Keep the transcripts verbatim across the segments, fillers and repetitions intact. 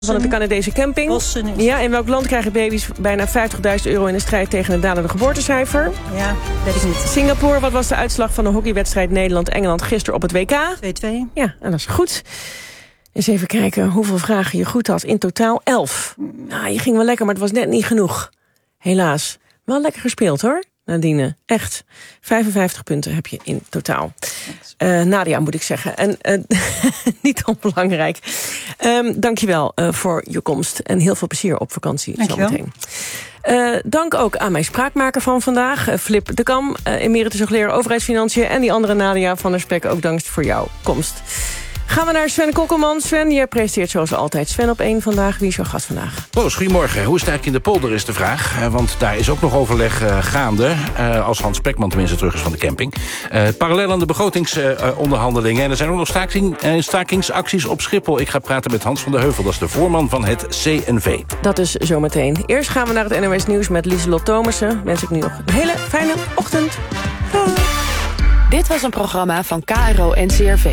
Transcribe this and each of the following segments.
van de Canadese camping. Bossen is... Ja, in welk land krijgen baby's bijna vijftigduizend euro in de strijd tegen het dalende geboortecijfer? Ja, weet ik niet. Singapore, wat was de uitslag van de hockeywedstrijd Nederland-Engeland gisteren op het W K? twee-twee. Ja, en dat is goed. Eens even kijken hoeveel vragen je goed had. In totaal elf. Nou, je ging wel lekker, maar het was net niet genoeg. Helaas. Wel lekker gespeeld, hoor. Nadine, echt. vijfenvijftig punten heb je in totaal. Uh, Nadia, moet ik zeggen. En uh, niet onbelangrijk. Um, Dank je wel uh, voor je komst. En heel veel plezier op vakantie zometeen. Uh, dank ook aan mijn spraakmaker van vandaag, uh, Flip de Kam, uh, emeritus hoogleraar overheidsfinanciën. En die andere Nadia van der Spek, ook dank voor jouw komst. Gaan we naar Sven Kokkelman. Sven, jij presenteert zoals altijd Sven op één vandaag. Wie is jouw gast vandaag? Roos, goedemorgen. Hoe is het eigenlijk in de polder is de vraag. Uh, want daar is ook nog overleg uh, gaande. Uh, als Hans Spekman tenminste terug is van de camping. Uh, parallel aan de begrotingsonderhandelingen. Uh, en er zijn ook nog staking, uh, stakingsacties op Schiphol. Ik ga praten met Hans van der Heuvel. Dat is de voorman van het C N V. Dat is zometeen. Eerst gaan we naar het N O S Nieuws met Lieselot Thomassen. Wens ik nu nog een hele fijne ochtend. Doei. Dit was een programma van K R O N C R V.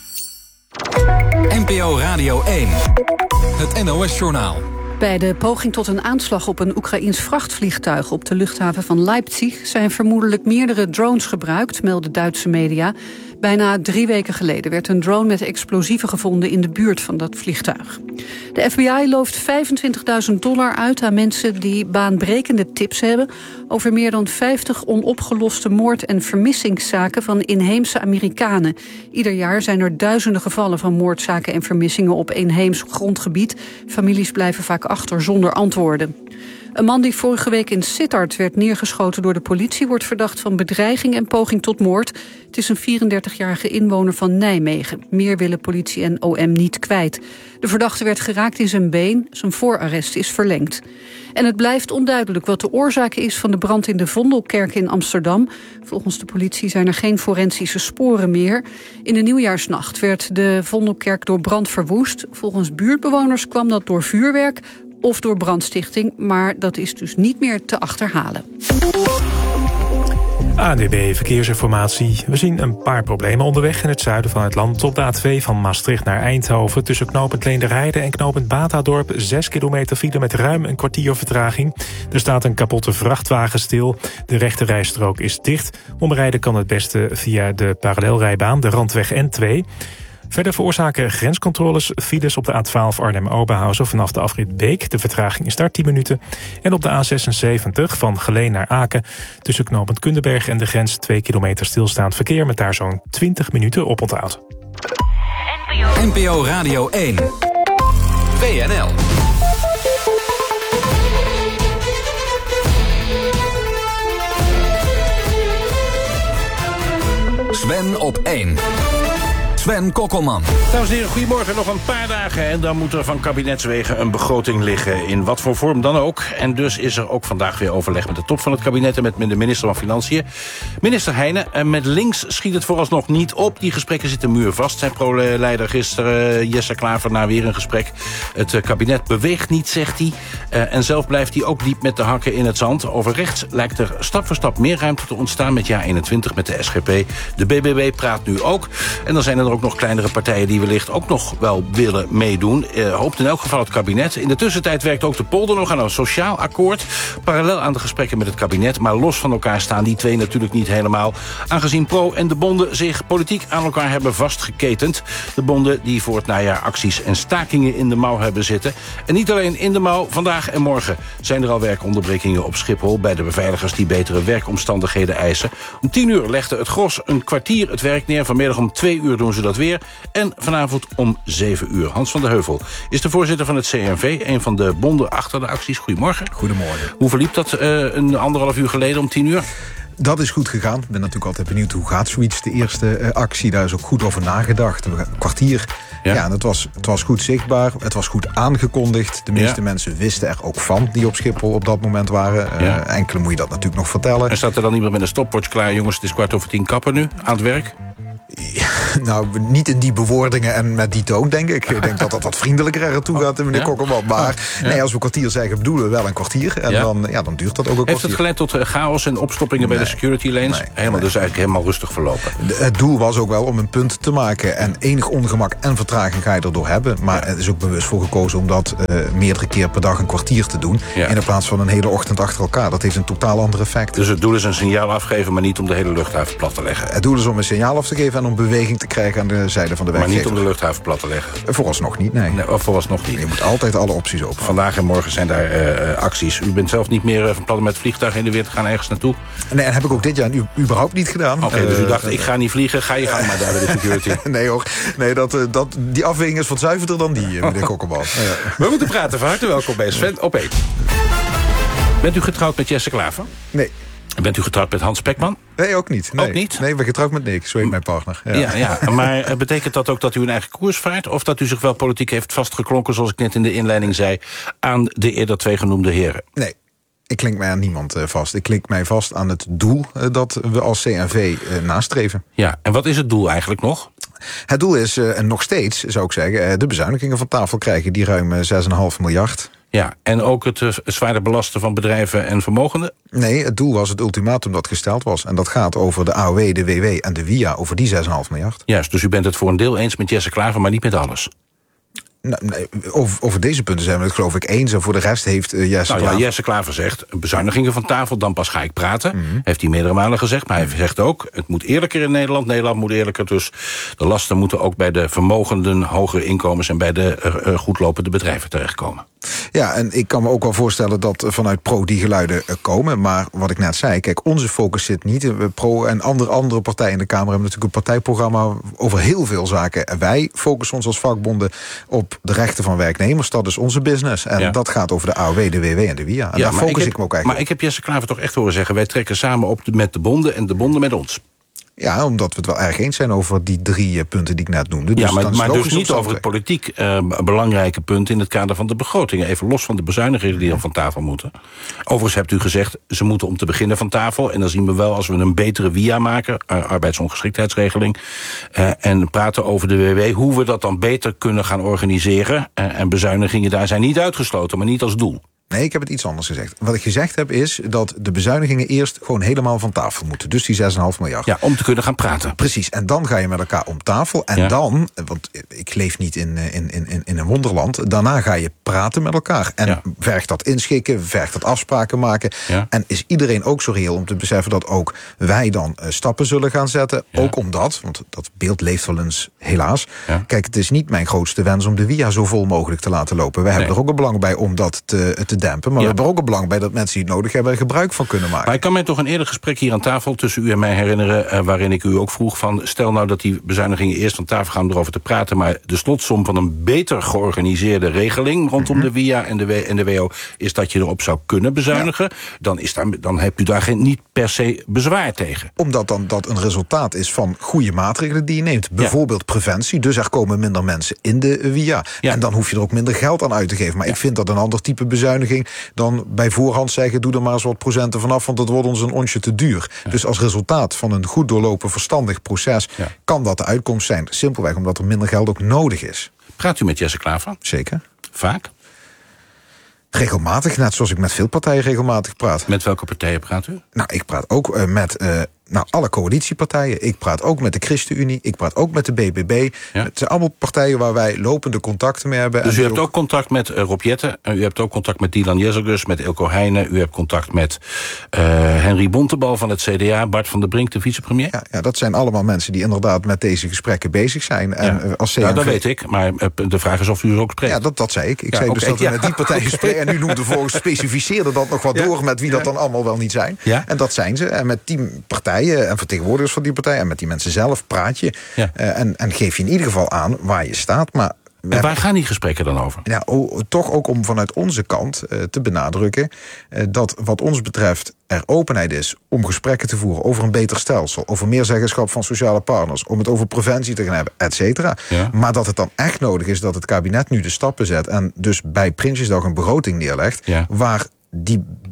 N P O Radio één. Het N O S-journaal. Bij de poging tot een aanslag op een Oekraïens vrachtvliegtuig op de luchthaven van Leipzig zijn vermoedelijk meerdere drones gebruikt, melden Duitse media. Bijna drie weken geleden werd een drone met explosieven gevonden in de buurt van dat vliegtuig. De F B I looft vijfentwintigduizend dollar uit aan mensen die baanbrekende tips hebben over meer dan vijftig onopgeloste moord- en vermissingszaken van inheemse Amerikanen. Ieder jaar zijn er duizenden gevallen van moordzaken en vermissingen op inheems grondgebied. Families blijven vaak achter zonder antwoorden. Een man die vorige week in Sittard werd neergeschoten door de politie wordt verdacht van bedreiging en poging tot moord. Het is een vierendertigjarige inwoner van Nijmegen. Meer willen politie en O M niet kwijt. De verdachte werd geraakt in zijn been. Zijn voorarrest is verlengd. En het blijft onduidelijk wat de oorzaak is van de brand in de Vondelkerk in Amsterdam. Volgens de politie zijn er geen forensische sporen meer. In de nieuwjaarsnacht werd de Vondelkerk door brand verwoest. Volgens buurtbewoners kwam dat door vuurwerk of door brandstichting, maar dat is dus niet meer te achterhalen. A N W B Verkeersinformatie. We zien een paar problemen onderweg in het zuiden van het land. Op de A twee van Maastricht naar Eindhoven. Tussen knooppunt Leenderheide en knooppunt Batadorp. Zes kilometer file met ruim een kwartier vertraging. Er staat een kapotte vrachtwagen stil. De rechte rijstrook is dicht. Omrijden kan het beste via de parallelrijbaan, de Randweg N twee. Verder veroorzaken grenscontroles files op de A twaalf Arnhem-Oberhausen vanaf de afrit Beek. De vertraging is daar tien minuten. En op de A zesenzeventig van Geleen naar Aken tussen knooppunt Kundenberg en de grens twee kilometer stilstaand verkeer met daar zo'n twintig minuten oponthoud. N P O Radio één. W N L. Sven op één. Sven Kokkelman. Dames en heren, goedemorgen. Nog een paar dagen en dan moet er van kabinetswegen een begroting liggen. In wat voor vorm dan ook. En dus is er ook vandaag weer overleg met de top van het kabinet en met de minister van Financiën. Minister Heijnen, met links schiet het vooralsnog niet op. Die gesprekken zitten muurvast. Zijn pro-leider gisteren, Jesse Klaver, na weer een gesprek. Het kabinet beweegt niet, zegt hij. En zelf blijft hij ook diep met de hakken in het zand. Over rechts lijkt er stap voor stap meer ruimte te ontstaan met jaar eenentwintig, met de S G P. De B B B praat nu ook. En dan zijn er ook nog kleinere partijen die wellicht ook nog wel willen meedoen. Uh, hoopt in elk geval het kabinet. In de tussentijd werkt ook de polder nog aan een sociaal akkoord. Parallel aan de gesprekken met het kabinet. Maar los van elkaar staan die twee natuurlijk niet helemaal. Aangezien Pro en de bonden zich politiek aan elkaar hebben vastgeketend. De bonden die voor het najaar acties en stakingen in de mouw hebben zitten. En niet alleen in de mouw. Vandaag en morgen zijn er al werkonderbrekingen op Schiphol bij de beveiligers die betere werkomstandigheden eisen. Om tien uur legde het gros een kwartier het werk neer. Vanmiddag om twee uur doen ze dat weer. En vanavond om zeven uur. Hans van der Heuvel is de voorzitter van het C N V. Een van de bonden achter de acties. Goedemorgen. Goedemorgen. Hoe verliep dat uh, een anderhalf uur geleden om tien uur? Dat is goed gegaan. Ik ben natuurlijk altijd benieuwd hoe gaat zoiets. De eerste uh, actie, daar is ook goed over nagedacht. Een kwartier. Ja, ja en het, was, het was goed zichtbaar. Het was goed aangekondigd. De meeste ja. mensen wisten er ook van die op Schiphol op dat moment waren. Uh, ja. Enkele moet je dat natuurlijk nog vertellen. En staat er dan iemand met een stopwatch klaar? Jongens, het is kwart over tien kappen nu aan het werk? Ja, nou, niet in die bewoordingen en met die toon, denk ik. Ik denk dat dat wat vriendelijker ertoe gaat, meneer ja? Kokkelman. Maar ja? nee, als we een kwartier zeggen, bedoelen we wel een kwartier. En ja? Dan, ja, dan duurt dat ook een kwartier. Heeft het geleid tot chaos en opstoppingen nee, bij de security lanes? Nee, helemaal, nee. Dus eigenlijk helemaal rustig verlopen. De, het doel was ook wel om een punt te maken. En enig ongemak en vertraging ga je erdoor hebben. Maar ja. het is ook bewust voor gekozen om dat uh, meerdere keer per dag een kwartier te doen. Ja. In plaats van een hele ochtend achter elkaar. Dat heeft een totaal ander effect. Dus het doel is een signaal afgeven, maar niet om de hele luchthaven plat te leggen? Het doel is om een signaal af te geven en om beweging te krijgen aan de zijde van de werkgever. Maar niet om de luchthaven plat te leggen? Vooralsnog niet, nee. nee vooralsnog niet. Je moet altijd alle opties open. Vandaag en morgen zijn daar uh, acties. U bent zelf niet meer uh, van plan met vliegtuigen in de weer te gaan ergens naartoe? Nee, dat heb ik ook dit jaar überhaupt niet gedaan. Oké, okay, uh, dus u dacht, ik ga niet vliegen, ga je gang maar daar bij de security. nee hoor, nee, dat, uh, dat, die afweging is wat zuiverder dan die, uh, meneer Kokkelman. Ja. We moeten praten, van harte welkom bij Sven op één. Bent u getrouwd met Jesse Klaver? Nee. Bent u getrouwd met Hans Pekman? Nee, ook niet. Nee. Ook niet? Nee, ik ben getrouwd met Nick, zo heet mijn partner. Ja, ja, ja. Maar betekent dat ook dat u een eigen koers vaart? Of dat u zich wel politiek heeft vastgeklonken, zoals ik net in de inleiding zei, aan de eerder twee genoemde heren? Nee. Ik klink mij aan niemand uh, vast. Ik klink mij vast aan het doel uh, dat we als C N V uh, nastreven. Ja, en wat is het doel eigenlijk nog? Het doel is, uh, en nog steeds zou ik zeggen, uh, de bezuinigingen van tafel krijgen. Die ruim uh, zes komma vijf miljard. Ja, en ook het uh, zwaarder belasten van bedrijven en vermogenden? Nee, het doel was het ultimatum dat gesteld was. En dat gaat over de A O W, de W W en de W I A, over die zes komma vijf miljard. Juist, dus u bent het voor een deel eens met Jesse Klaver, maar niet met alles? Nou, nee, over, over deze punten zijn we het geloof ik eens. En voor de rest heeft uh, Jesse nou, Klaver... Ja, Jesse Klaver zegt, bezuinigingen van tafel, dan pas ga ik praten. Mm-hmm. Heeft hij meerdere malen gezegd. Maar hij zegt ook, het moet eerlijker in Nederland. Nederland moet eerlijker, dus de lasten moeten ook bij de vermogenden, hogere inkomens en bij de uh, goedlopende bedrijven terechtkomen. Ja, en ik kan me ook wel voorstellen dat vanuit Pro die geluiden komen. Maar wat ik net zei, kijk, onze focus zit niet. Pro en andere, andere partijen in de Kamer hebben natuurlijk een partijprogramma over heel veel zaken. En wij focussen ons als vakbonden op de rechten van werknemers. Dat is onze business. En ja. dat gaat over de A O W, de W W en de W I A. En ja, daar focus ik, heb, ik me ook eigenlijk Maar ik heb Jesse Klaver toch echt horen zeggen, wij trekken samen op de, met de bonden en de bonden met ons. Ja, omdat we het wel erg eens zijn over die drie punten die ik net noemde. Dus ja, maar, maar dus niet over het politiek uh, belangrijke punt in het kader van de begrotingen. Even los van de bezuinigingen die dan van tafel moeten. Overigens hebt u gezegd, ze moeten om te beginnen van tafel. En dan zien we wel, als we een betere W I A maken, uh, arbeidsongeschiktheidsregeling, uh, en praten over de W W, hoe we dat dan beter kunnen gaan organiseren. Uh, en bezuinigingen daar zijn niet uitgesloten, maar niet als doel. Nee, ik heb het iets anders gezegd. Wat ik gezegd heb is dat de bezuinigingen eerst gewoon helemaal van tafel moeten. Dus die zes komma vijf miljard. Ja, om te kunnen gaan praten. Precies, en dan ga je met elkaar om tafel. En ja. dan, want ik leef niet in, in, in, in een wonderland, daarna ga je praten met elkaar. En ja. vergt dat inschikken, vergt dat afspraken maken. Ja. En is iedereen ook zo reëel om te beseffen dat ook wij dan uh, stappen zullen gaan zetten. Ja. Ook omdat, want dat beeld leeft wel eens helaas. Ja. Kijk, het is niet mijn grootste wens om de W I A zo vol mogelijk te laten lopen. Wij nee. hebben er ook een belang bij om dat te, te dempen. Maar ja. we hebben er ook een belang bij dat mensen die het nodig hebben er gebruik van kunnen maken. Maar ik kan mij toch een eerder gesprek hier aan tafel tussen u en mij herinneren, uh, waarin ik u ook vroeg van, stel nou dat die bezuinigingen eerst van tafel gaan om erover te praten, maar de slotsom van een beter georganiseerde regeling rondom mm-hmm. de W I A en de, w en de W O is dat je erop zou kunnen bezuinigen, ja. dan, is daar, dan heb u daar geen, niet per se bezwaar tegen. Omdat dan dat een resultaat is van goede maatregelen die je neemt. Bijvoorbeeld ja. preventie, dus er komen minder mensen in de W I A. Ja. En dan hoef je er ook minder geld aan uit te geven. Maar ja. ik vind dat een ander type bezuiniging dan bij voorhand zeggen, doe er maar eens wat procenten vanaf, want dat wordt ons een onsje te duur. Ja. Dus als resultaat van een goed doorlopen, verstandig proces, ja. kan dat de uitkomst zijn. Simpelweg omdat er minder geld ook nodig is. Praat u met Jesse Klaver? Zeker. Vaak? Regelmatig, net zoals ik met veel partijen regelmatig praat. Met welke partijen praat u? Nou, ik praat ook uh, met uh, nou, alle coalitiepartijen. Ik praat ook met de ChristenUnie. Ik praat ook met de B B B. Ja. Het zijn allemaal partijen waar wij lopende contacten mee hebben. Dus en u hebt ook contact met uh, Rob Jetten. U hebt ook contact met Dylan Jezelgus, met Eelco Heijnen. U hebt contact met uh, Henry Bontebal van het C D A. Bart van der Brink, de vicepremier. Ja, ja, dat zijn allemaal mensen die inderdaad met deze gesprekken bezig zijn. En ja. als C N V... Ja, dat weet ik. Maar uh, de vraag is of u er ook spreekt. Ja, dat, dat zei ik. Ik ja, zei okay, dus dat we ja. met die partijen spreken. En u noemde volgens specificeerde dat nog wat ja. door met wie dat dan allemaal wel niet zijn. Ja. En dat zijn ze. En met die partijen en vertegenwoordigers van die partij en met die mensen zelf praat je. Ja. Uh, en, en geef je in ieder geval aan waar je staat. Maar en waar hebben, gaan die gesprekken dan over? Ja, o, toch ook om vanuit onze kant uh, te benadrukken uh, dat wat ons betreft er openheid is om gesprekken te voeren over een beter stelsel, over meer zeggenschap van sociale partners, om het over preventie te gaan hebben, et cetera. Ja. Maar dat het dan echt nodig is dat het kabinet nu de stappen zet en dus bij Prinsjesdag een begroting neerlegt, ja. waar die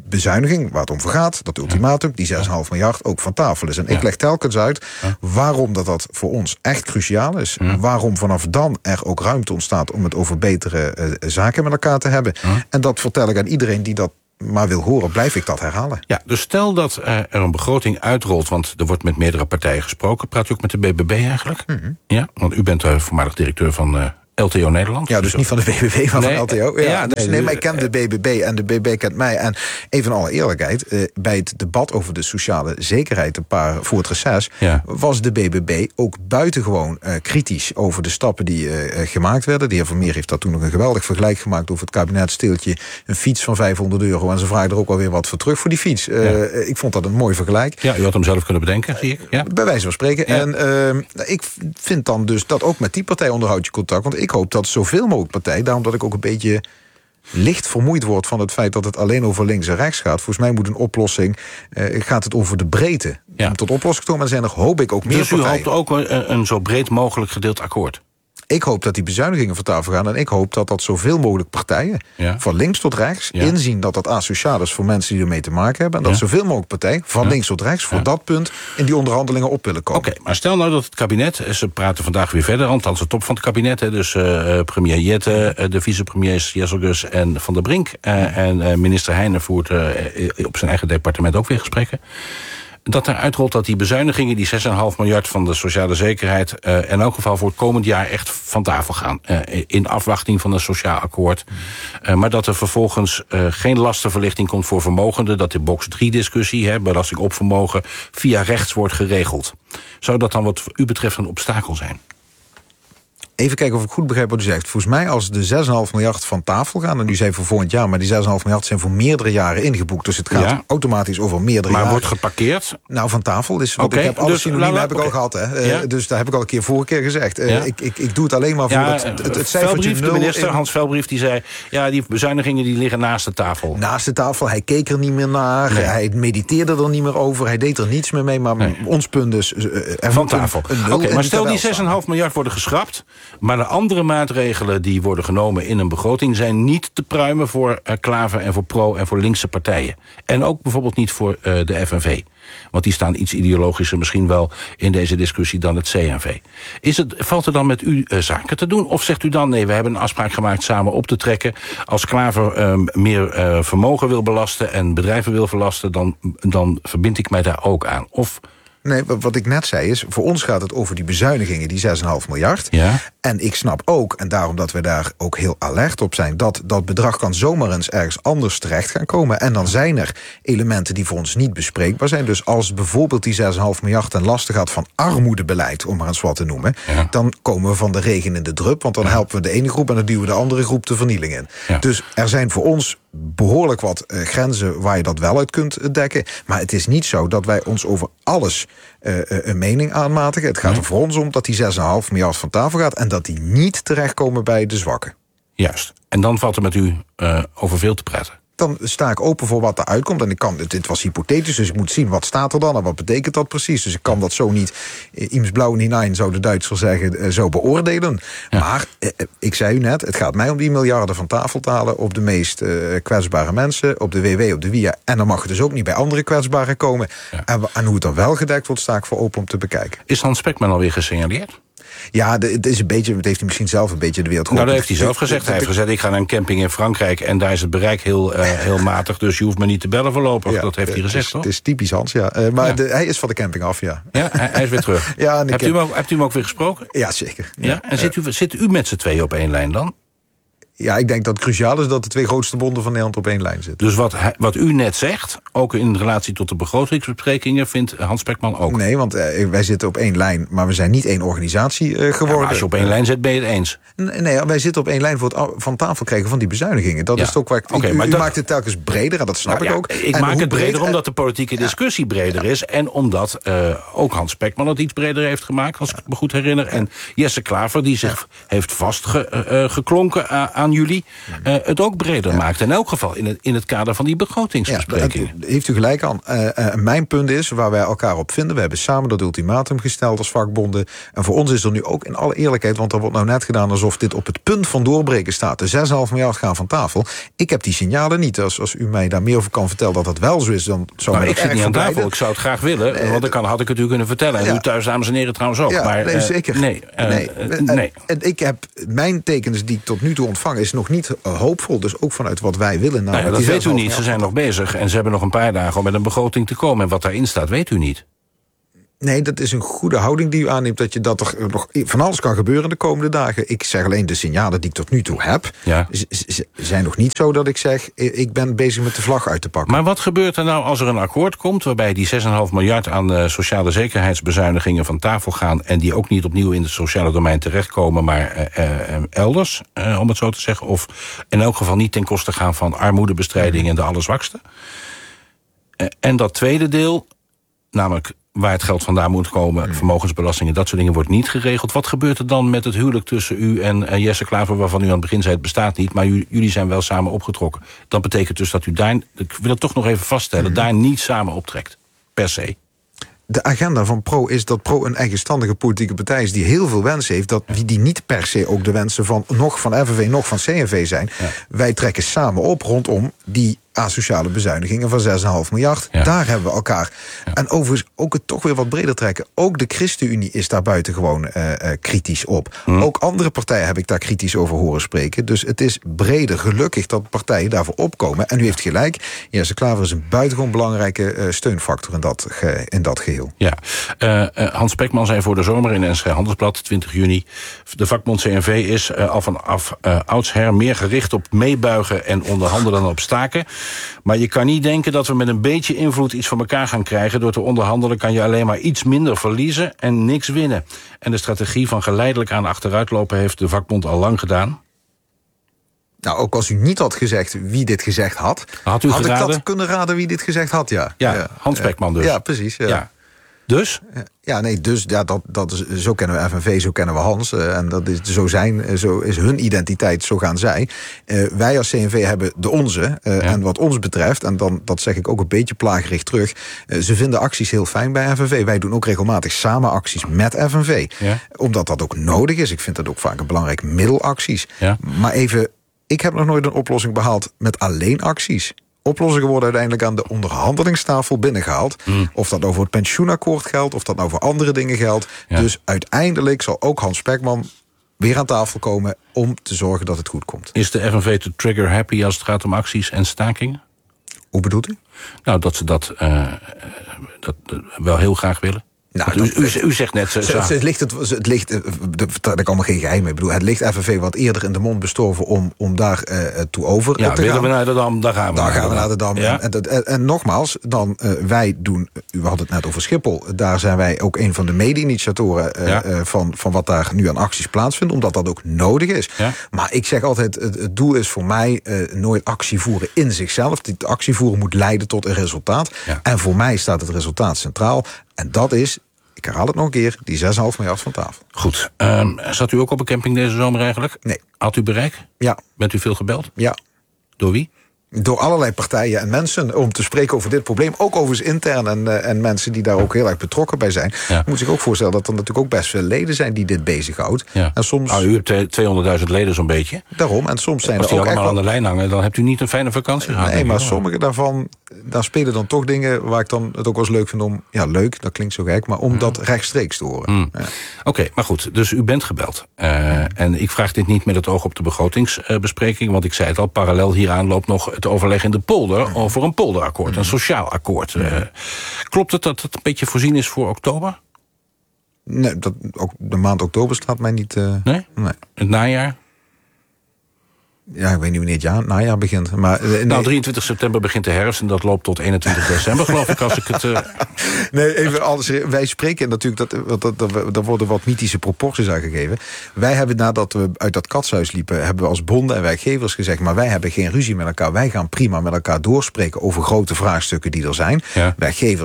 bezuiniging, waar het om gaat, dat ultimatum, die zes komma vijf miljard, ook van tafel is. En ik leg telkens uit waarom dat, dat voor ons echt cruciaal is. Ja. Waarom vanaf dan er ook ruimte ontstaat om het over betere uh, zaken met elkaar te hebben. Ja. En dat vertel ik aan iedereen die dat maar wil horen, blijf ik dat herhalen. Ja, dus stel dat uh, er een begroting uitrolt, want er wordt met meerdere partijen gesproken. Praat u ook met de B B B eigenlijk? Mm-hmm. Ja, want u bent uh, voormalig directeur van Uh, L T O Nederland. Ja, dus niet van de B B B, maar nee, van L T O. Ja, ja, dus, nee, nee, maar ik ken ja. de B B B en de B B B kent mij. En even in alle eerlijkheid, uh, bij het debat over de sociale zekerheid een paar voor het reces, ja. was de B B B ook buitengewoon uh, kritisch over de stappen die uh, gemaakt werden. De heer Vermeer heeft daar toen nog een geweldig vergelijk gemaakt over het kabinet steeltje een fiets van vijfhonderd euro. En ze vragen er ook alweer wat voor terug voor die fiets. Uh, ja. Ik vond dat een mooi vergelijk. Ja, u had hem zelf kunnen bedenken, zie ik. Ja. Bij wijze van spreken. Ja. En uh, ik vind dan dus dat ook met die partij onderhoud je contact. Want ik hoop dat zoveel mogelijk partijen, daarom dat ik ook een beetje licht vermoeid word van het feit dat het alleen over links en rechts gaat. Volgens mij moet een oplossing, uh, gaat het over de breedte. Ja. Om tot oplossing te komen, en zijn er, hoop ik, ook meer dus partijen. Dus u hoopt ook een, een zo breed mogelijk gedeeld akkoord? Ik hoop dat die bezuinigingen van tafel gaan. En ik hoop dat dat zoveel mogelijk partijen, ja. van links tot rechts, ja. inzien dat dat asociaal is voor mensen die ermee te maken hebben. En dat ja. zoveel mogelijk partijen, van ja. links tot rechts, voor ja. dat punt in die onderhandelingen op willen komen. Oké, okay, maar stel nou dat het kabinet, ze praten vandaag weer verder, althans de top van het kabinet, hè, dus uh, premier Jette, uh, de vicepremiers Jesselgus en Van der Brink. Uh, en uh, minister Heijnen voert uh, op zijn eigen departement ook weer gesprekken. Dat er uitrolt dat die bezuinigingen, die zes komma vijf miljard van de sociale zekerheid, Uh, in elk geval voor het komend jaar echt van tafel gaan. Uh, in afwachting van een sociaal akkoord. Uh, maar dat er vervolgens uh, geen lastenverlichting komt voor vermogenden. Dat de box drie discussie, hè, belasting op vermogen, via rechts wordt geregeld. Zou dat dan wat u betreft een obstakel zijn? Even kijken of ik goed begrijp wat u zegt. Volgens mij als de zes komma vijf miljard van tafel gaan, en u zei voor volgend jaar, maar die zes komma vijf miljard zijn voor meerdere jaren ingeboekt. Dus het gaat ja. automatisch over meerdere maar jaren. Maar wordt geparkeerd? Nou, van tafel. Dus okay, ik heb alles dus, synoniem heb ik okay. al gehad. Hè. Ja. Uh, dus daar heb ik al een keer vorige keer gezegd. Uh, ja. ik, ik, ik doe het alleen maar voor ja, het, het, het, het cijfertje nul. De minister, in... Hans Velbrief, die zei, ja, die bezuinigingen die liggen naast de tafel. Naast de tafel. Hij keek er niet meer naar. Nee. Hij mediteerde er niet meer over. Hij deed er niets meer mee. Maar nee. ons punt dus Uh, er van tafel. Oké, okay, maar stel die zes komma vijf miljard worden geschrapt, maar de andere maatregelen die worden genomen in een begroting zijn niet te pruimen voor uh, Klaver en voor Pro en voor linkse partijen. En ook bijvoorbeeld niet voor uh, de F N V. Want die staan iets ideologischer misschien wel in deze discussie dan het C N V. Is het, valt er dan met u uh, zaken te doen? Of zegt u dan, nee, we hebben een afspraak gemaakt samen op te trekken. Als Klaver um, meer uh, vermogen wil belasten en bedrijven wil verlasten, dan, dan verbind ik mij daar ook aan. Of Nee, wat ik net zei is, voor ons gaat het over die bezuinigingen, die zes komma vijf miljard. Ja. En ik snap ook, en daarom dat we daar ook heel alert op zijn, dat dat bedrag kan zomaar eens ergens anders terecht gaan komen. En dan zijn er elementen die voor ons niet bespreekbaar zijn. Dus als bijvoorbeeld die zes komma vijf miljard ten laste gaat van armoedebeleid, om maar eens wat te noemen, ja. dan komen we van de regen in de drup, want dan ja. helpen we de ene groep en dan duwen we de andere groep de vernieling in. Ja. Dus er zijn voor ons behoorlijk wat uh, grenzen waar je dat wel uit kunt dekken. Maar het is niet zo dat wij ons over alles uh, uh, een mening aanmatigen. Het gaat nee. er voor ons om dat die zes komma vijf miljard van tafel gaat en dat die niet terechtkomen bij de zwakken. Juist. En dan valt er met u uh, over veel te praten. Dan sta ik open voor wat er uitkomt. En ik kan, dit was hypothetisch, dus ik moet zien wat staat er dan en wat betekent dat precies. Dus ik kan dat zo niet, ims blauw hinein, zou de Duitsers zeggen, zo beoordelen. Ja. Maar eh, ik zei u net, het gaat mij om die miljarden van tafel te halen op de meest uh, kwetsbare mensen, op de W W, op de W I A. En dan mag het dus ook niet bij andere kwetsbaren komen. Ja. En, en hoe het dan wel gedekt wordt, sta ik voor open om te bekijken. Is Hans Spekman alweer gesignaleerd? Ja, het is een beetje, het heeft hij misschien zelf een beetje de wereld geholpen. Nou, dat heeft hij zelf gezegd. Hij heeft gezegd, ik ga naar een camping in Frankrijk en daar is het bereik heel, uh, heel matig, dus je hoeft me niet te bellen voorlopig. Ja, dat heeft hij gezegd, is, toch? Het is typisch Hans, ja. Uh, maar ja. De, hij is van de camping af, ja. Ja, hij, hij is weer terug. Ja, hebt, u hem ook, hebt u hem ook weer gesproken? Ja, zeker. Ja? Ja? En zit u, zit u met z'n tweeën op één lijn dan? Ja, ik denk dat het cruciaal is dat de twee grootste bonden van Nederland op één lijn zitten. Dus wat, wat u net zegt, ook in relatie tot de begrotingsbesprekingen, vindt Hans Spekman ook? Nee, want uh, wij zitten op één lijn, maar we zijn niet één organisatie uh, geworden. Ja, als je op één lijn zit, ben je het eens? Nee, nee, wij zitten op één lijn voor het van tafel krijgen van die bezuinigingen. Dat ja. is toch waar ik, okay, ik, u, u dat, maakt het telkens breder, en dat snap nou, ik ja, ook. Ik en maak het breder omdat de politieke discussie ja. breder is. En omdat uh, ook Hans Spekman het iets breder heeft gemaakt, als ik me goed herinner. En Jesse Klaver, die zich ja. heeft vastgeklonken uh, aan aan jullie... Uh, het ook breder ja. maakt. In elk geval in het, in het kader van die begrotingsbesprekingen. Ja, heeft u gelijk aan. Uh, uh, mijn punt is, waar wij elkaar op vinden... we hebben samen dat ultimatum gesteld als vakbonden. En voor ons is er nu ook in alle eerlijkheid... want er wordt nou net gedaan alsof dit op het punt van doorbreken staat. De zes komma vijf miljard gaan van tafel. Ik heb die signalen niet. Als, als u mij daar meer over kan vertellen dat dat wel zo is... dan zou nou, mij ik zit niet aan tafel. Ik zou het graag willen. Nee, want dan kan, had ik het u kunnen vertellen. En ja. u thuis, dames en heren, trouwens ook. Ja, maar, nee, uh, zeker. Nee, uh, nee. Uh, nee. En, en ik heb, mijn tekens die ik tot nu toe ontvang... is nog niet uh, hoopvol. Dus ook vanuit wat wij willen. Nou, ja, dat weet u niet. Ze zijn nog bezig. En ze hebben nog een paar dagen om met een begroting te komen. En wat daarin staat, weet u niet. Nee, dat is een goede houding die u aanneemt... dat je dat er nog van alles kan gebeuren de komende dagen. Ik zeg alleen, de signalen die ik tot nu toe heb... Ja. z- z- zijn nog niet zo dat ik zeg... ik ben bezig met de vlag uit te pakken. Maar wat gebeurt er nou als er een akkoord komt... waarbij die zes komma vijf miljard aan uh, sociale zekerheidsbezuinigingen van tafel gaan... en die ook niet opnieuw in het sociale domein terechtkomen... maar uh, uh, elders, uh, om het zo te zeggen... of in elk geval niet ten koste gaan van armoedebestrijding... Mm. en de allerzwakste. Uh, en dat tweede deel, namelijk... waar het geld vandaan moet komen, vermogensbelastingen, dat soort dingen wordt niet geregeld. Wat gebeurt er dan met het huwelijk tussen u en, en Jesse Klaver, waarvan u aan het begin zei het bestaat niet, maar u, jullie zijn wel samen opgetrokken. Dat betekent dus dat u daar, ik wil het toch nog even vaststellen, daar niet samen optrekt, per se. De agenda van Pro is dat Pro een eigenstandige politieke partij is... die heel veel wensen heeft, dat die, die niet per se ook de wensen van... nog van F N V, nog van C N V zijn. Ja. Wij trekken samen op rondom die asociale bezuinigingen van zes komma vijf miljard. Ja. Daar hebben we elkaar. Ja. En overigens ook het toch weer wat breder trekken. Ook de ChristenUnie is daar buitengewoon uh, uh, kritisch op. Hmm. Ook andere partijen heb ik daar kritisch over horen spreken. Dus het is breder gelukkig dat partijen daarvoor opkomen. En u heeft gelijk, Jesse Klaver is een buitengewoon belangrijke uh, steunfactor in dat, ge, in dat geheel. Ja, uh, uh, Hans Spekman zei voor de zomer in N S C Handelsblad, twintig juni... de vakbond C N V is uh, al vanaf uh, oudsher meer gericht op meebuigen en onderhandelen dan op staken. Maar je kan niet denken dat we met een beetje invloed iets van elkaar gaan krijgen. Door te onderhandelen kan je alleen maar iets minder verliezen en niks winnen. En de strategie van geleidelijk aan achteruitlopen heeft de vakbond al lang gedaan. Nou, ook als u niet had gezegd wie dit gezegd had... Had u had geraden? ik dat kunnen raden wie dit gezegd had, ja. Ja, ja. Hans Spekman dus. Ja, precies. Ja. Ja. Dus? Ja, nee, dus ja, dat, dat is, zo kennen we F N V, zo kennen we Hans. Uh, en dat is zo zijn, zo is hun identiteit, zo gaan zij. Uh, wij als C N V hebben de onze. Uh, ja. En wat ons betreft, en dan, dat zeg ik ook een beetje plagerig terug... Uh, ze vinden acties heel fijn bij F N V. Wij doen ook regelmatig samen acties met F N V. Ja. Omdat dat ook nodig is. Ik vind dat ook vaak een belangrijk middel, acties. Ja. Maar even, ik heb nog nooit een oplossing behaald met alleen acties. Oplossingen worden uiteindelijk aan de onderhandelingstafel binnengehaald. Mm. Of dat nou voor het pensioenakkoord geldt, of dat nou voor andere dingen geldt. Ja. Dus uiteindelijk zal ook Hans Spekman weer aan tafel komen om te zorgen dat het goed komt. Is de F N V te trigger happy als het gaat om acties en stakingen? Hoe bedoelt u? Nou, dat ze dat, uh, dat uh, wel heel graag willen. Nou, u, u, u zegt net... Zo, zo. Het, het ligt, het, het ligt, daar kan nog geen geheim mee. Ik bedoel, het ligt F N V wat eerder in de mond bestorven om, om daar uh, toe over ja, te willen gaan. we naar de Dam, daar gaan we. Daar gaan we naar de Dam. Ja? En, en, en, en nogmaals, dan uh, wij doen... U had het net over Schiphol. Daar zijn wij ook een van de mede-initiatoren uh, ja? uh, van, van wat daar nu aan acties plaatsvindt. Omdat dat ook nodig is. Ja? Maar ik zeg altijd, het, het doel is voor mij uh, nooit actie voeren in zichzelf. Het actie voeren moet leiden tot een resultaat. Ja. En voor mij staat het resultaat centraal. En dat is... Ik herhaal het nog een keer, die zes komma vijf miljard van tafel. Goed. Um, zat u ook op een camping deze zomer eigenlijk? Nee. Had u bereik? Ja. Bent u veel gebeld? Ja. Door wie? Door allerlei partijen en mensen om te spreken over dit probleem. Ook overigens intern en, uh, en mensen die daar ook heel erg betrokken bij zijn. Ja. Moet zich ook voorstellen dat er natuurlijk ook best veel leden zijn die dit bezighoudt. Ja. En soms... Nou, u hebt tweehonderdduizend leden zo'n beetje. Daarom, en soms zijn Als er ook die allemaal echt aan de lijn hangen, dan hebt u niet een fijne vakantie gehad. Nee, maar sommige daarvan, daar spelen dan toch dingen waar ik dan het ook wel eens leuk vind om... Ja, leuk, dat klinkt zo gek, maar om mm. dat rechtstreeks te horen. Mm. Ja. Oké, okay, maar goed, dus u bent gebeld. Uh, en ik vraag dit niet met het oog op de begrotingsbespreking, uh, want ik zei het al, parallel hieraan loopt nog het overleg in de polder over een polderakkoord, een sociaal akkoord. Uh, klopt het dat het een beetje voorzien is voor oktober? Nee, dat, ook de maand oktober staat mij niet... Uh, nee? nee? Het najaar? Ja, ik weet niet wanneer het jaar, najaar begint. Maar, uh, nee. Nou, drieëntwintig september begint de herfst en dat loopt tot eenentwintig december, geloof ik, als ik het... Uh... Nee, even alles. Wij spreken natuurlijk, dat, dat, dat, dat worden wat mythische proporties aangegeven. Wij hebben, nadat we uit dat katshuis liepen, hebben we als bonden en werkgevers gezegd, maar wij hebben geen ruzie met elkaar. Wij gaan prima met elkaar doorspreken over grote vraagstukken die er zijn. Ja. Werkgevers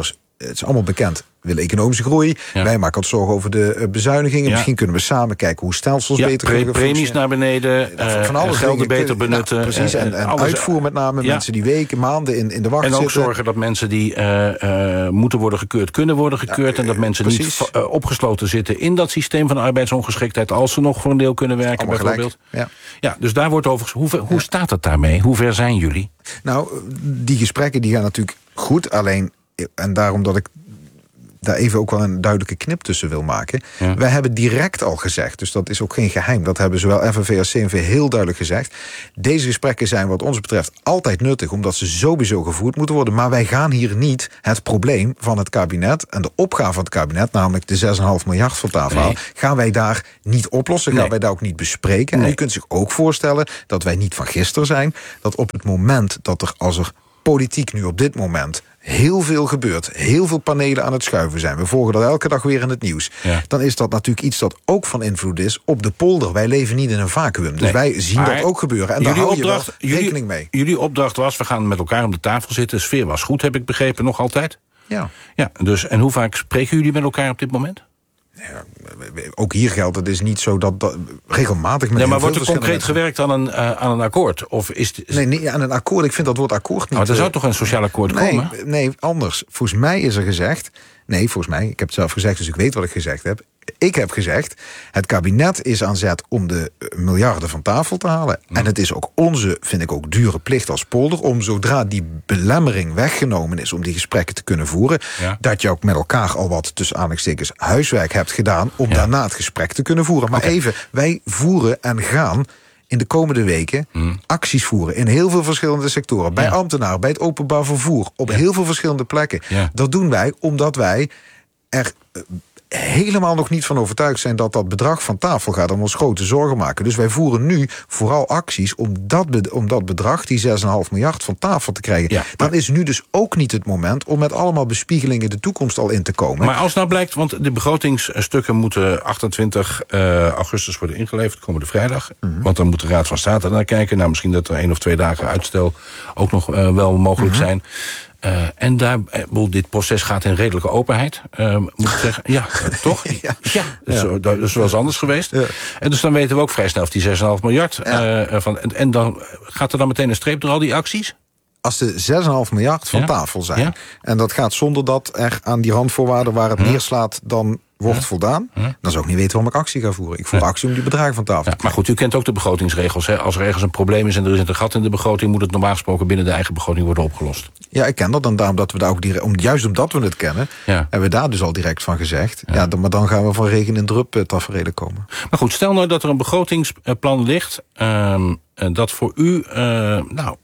het is allemaal bekend. We willen economische groei. Ja. Wij maken ons zorgen over de uh, bezuinigingen. Ja. Misschien kunnen we samen kijken hoe stelsels ja, beter kunnen pre- premies naar beneden. Uh, van alle gelden beter benutten. Nou, precies, en, en alles, uitvoer met name. Ja. Mensen die weken, maanden in, in de wacht en zitten. En ook zorgen dat mensen die uh, uh, moeten worden gekeurd, kunnen worden gekeurd. Ja, en dat mensen precies. niet uh, opgesloten zitten in dat systeem van arbeidsongeschiktheid, als ze nog voor een deel kunnen werken, allemaal bijvoorbeeld. Ja. ja, dus daar wordt over. Hoe, hoe ja. staat het daarmee? Hoe ver zijn jullie? Nou, die gesprekken die gaan natuurlijk goed. Alleen, en daarom dat ik daar even ook wel een duidelijke knip tussen wil maken. Ja. Wij hebben direct al gezegd, dus dat is ook geen geheim. Dat hebben zowel F N V als C N V heel duidelijk gezegd. Deze gesprekken zijn wat ons betreft altijd nuttig, omdat ze sowieso gevoerd moeten worden. Maar wij gaan hier niet het probleem van het kabinet en de opgave van het kabinet, namelijk de zes komma vijf miljard van tafel halen, nee. gaan wij daar niet oplossen, gaan nee. wij daar ook niet bespreken. Nee. En u kunt zich ook voorstellen dat wij niet van gisteren zijn, dat op het moment dat er, als er politiek nu op dit moment heel veel gebeurt, heel veel panelen aan het schuiven zijn, we volgen dat elke dag weer in het nieuws, ja. dan is dat natuurlijk iets dat ook van invloed is op de polder. Wij leven niet in een vacuüm, dus nee. wij zien maar dat ook gebeuren. En daar hou je opdracht, wel rekening jullie, mee. Jullie opdracht was, we gaan met elkaar om de tafel zitten. De sfeer was goed, heb ik begrepen, nog altijd? Ja. ja dus, en hoe vaak spreken jullie met elkaar op dit moment? Ja, ook hier geldt, het is niet zo dat, dat regelmatig met ja, maar wordt er concreet gewerkt aan een, uh, aan een akkoord? Of is het, is... Nee, niet aan een akkoord. Ik vind dat woord akkoord niet. Maar er zou toch een sociaal akkoord nee, komen? Nee, anders. Volgens mij is er gezegd, nee, volgens mij, ik heb het zelf gezegd, dus ik weet wat ik gezegd heb. Ik heb gezegd, het kabinet is aan zet om de miljarden van tafel te halen. Mm. En het is ook onze, vind ik ook, dure plicht als polder, om zodra die belemmering weggenomen is om die gesprekken te kunnen voeren, ja. dat je ook met elkaar al wat, tussen aanhalingstekens, huiswerk hebt gedaan om ja. daarna het gesprek te kunnen voeren. Maar okay. even, wij voeren en gaan in de komende weken mm. acties voeren in heel veel verschillende sectoren. Bij ja. ambtenaren, bij het openbaar vervoer, op ja. heel veel verschillende plekken. Ja. Dat doen wij omdat wij er helemaal nog niet van overtuigd zijn dat dat bedrag van tafel gaat en ons grote zorgen maken. Dus wij voeren nu vooral acties om dat, om dat bedrag, die zes komma vijf miljard, van tafel te krijgen. Ja, maar dan is nu dus ook niet het moment om met allemaal bespiegelingen de toekomst al in te komen. Maar als nou blijkt, want de begrotingsstukken moeten achtentwintig augustus worden ingeleverd, komende vrijdag. Mm-hmm. Want dan moet de Raad van State naar kijken. Nou, misschien dat er één of twee dagen uitstel ook nog uh, wel mogelijk mm-hmm. zijn. Uh, en daar, uh, dit proces gaat in redelijke openheid, uh, moet ik zeggen. Ja, uh, toch? Ja, ja, dat, is, ja. dat is wel eens anders geweest. Ja. En dus dan weten we ook vrij snel of die zes komma vijf miljard. Ja. Uh, van, en, en dan gaat er dan meteen een streep door al die acties? Als de zes komma vijf miljard van ja. tafel zijn, ja. en dat gaat zonder dat er aan die randvoorwaarden waar het ja. neerslaat dan wordt ja. voldaan, ja. dan zou ik niet weten waarom ik actie ga voeren. Ik voer ja. actie om die bedragen van tafel ja, te Maar goed, u kent ook de begrotingsregels. Hè? Als er ergens een probleem is en er is een gat in de begroting, moet het normaal gesproken binnen de eigen begroting worden opgelost. Ja, ik ken dat. En daarom dat we daar ook direct, om, juist omdat we het kennen, ja. hebben we daar dus al direct van gezegd. Ja. Ja, dan, maar dan gaan we van regen in drup uh, taferelen komen. Maar goed, stel nou dat er een begrotingsplan ligt, uh, dat voor u uh, nou,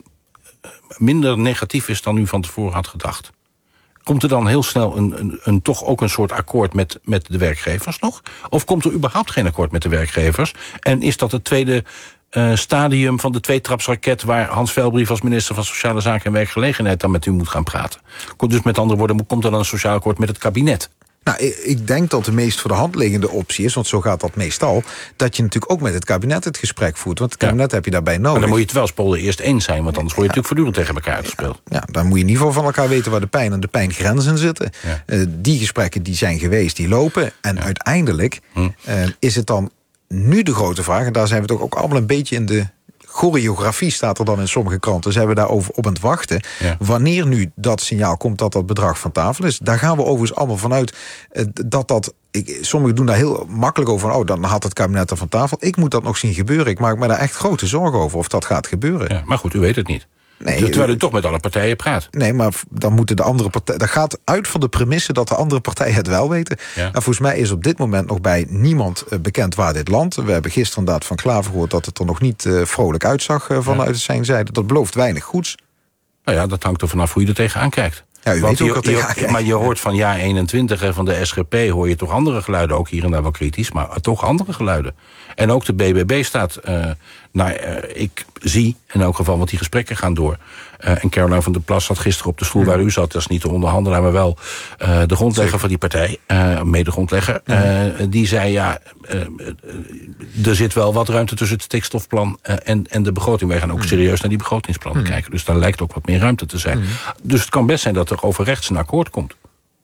minder negatief is dan u van tevoren had gedacht. Komt er dan heel snel een, een, een, toch ook een soort akkoord met, met de werkgevers nog? Of komt er überhaupt geen akkoord met de werkgevers? En is dat het tweede uh, stadium van de tweetrapsraket waar Hans Velbrief als minister van Sociale Zaken en Werkgelegenheid dan met u moet gaan praten? Dus met andere woorden, komt er dan een sociaal akkoord met het kabinet? Nou, ik denk dat de meest voor de hand liggende optie is, want zo gaat dat meestal, dat je natuurlijk ook met het kabinet het gesprek voert. Want het kabinet ja. heb je daarbij nodig. Maar dan moet je het wel als polder eerst eens zijn, want anders word je ja. natuurlijk voortdurend tegen elkaar uitgespeeld. Ja, dan moet je in ieder geval van elkaar weten waar de pijn en de pijngrenzen zitten. Ja. Uh, die gesprekken die zijn geweest, die lopen. En ja. uiteindelijk hm. uh, is het dan nu de grote vraag, en daar zijn we toch ook allemaal een beetje in de choreografie, staat er dan in sommige kranten, zijn we daarover op aan het wachten. Ja. Wanneer nu dat signaal komt dat dat bedrag van tafel is, daar gaan we overigens allemaal vanuit uh, dat dat, ik, sommigen doen daar heel makkelijk over, oh, dan had het kabinet er van tafel. Ik moet dat nog zien gebeuren. Ik maak me daar echt grote zorgen over of dat gaat gebeuren. Ja, maar goed, u weet het niet. Nee, terwijl u toch met alle partijen praat. Nee, maar dan moeten de andere partijen, dat gaat uit van de premisse dat de andere partijen het wel weten. Ja. En volgens mij is op dit moment nog bij niemand uh, bekend waar dit landt. We hebben gisteren inderdaad van Klaver gehoord dat het er nog niet uh, vrolijk uitzag uh, vanuit ja. zijn zijde. Dat belooft weinig goeds. Nou ja, dat hangt er vanaf hoe je er tegenaan kijkt. Ja, u weet ook je, je, je, maar je hoort van Ja eenentwintig en van de S G P hoor je toch andere geluiden, ook hier en daar wel kritisch, maar toch andere geluiden. En ook de B B B staat, uh, nou, uh, ik zie in elk geval, want die gesprekken gaan door. Uh, en Caroline van der Plas zat gisteren op de stoel waar u zat. Dat is niet de onderhandelaar, maar wel uh, de grondlegger Zeker. van die partij. Uh, mede-grondlegger. Uh, die zei, ja, uh, uh, er zit wel wat ruimte tussen het stikstofplan uh, en, en de begroting. Wij gaan ook serieus naar die begrotingsplannen mm. kijken. Dus daar lijkt ook wat meer ruimte te zijn. Mm. Dus het kan best zijn dat er over rechts een akkoord komt.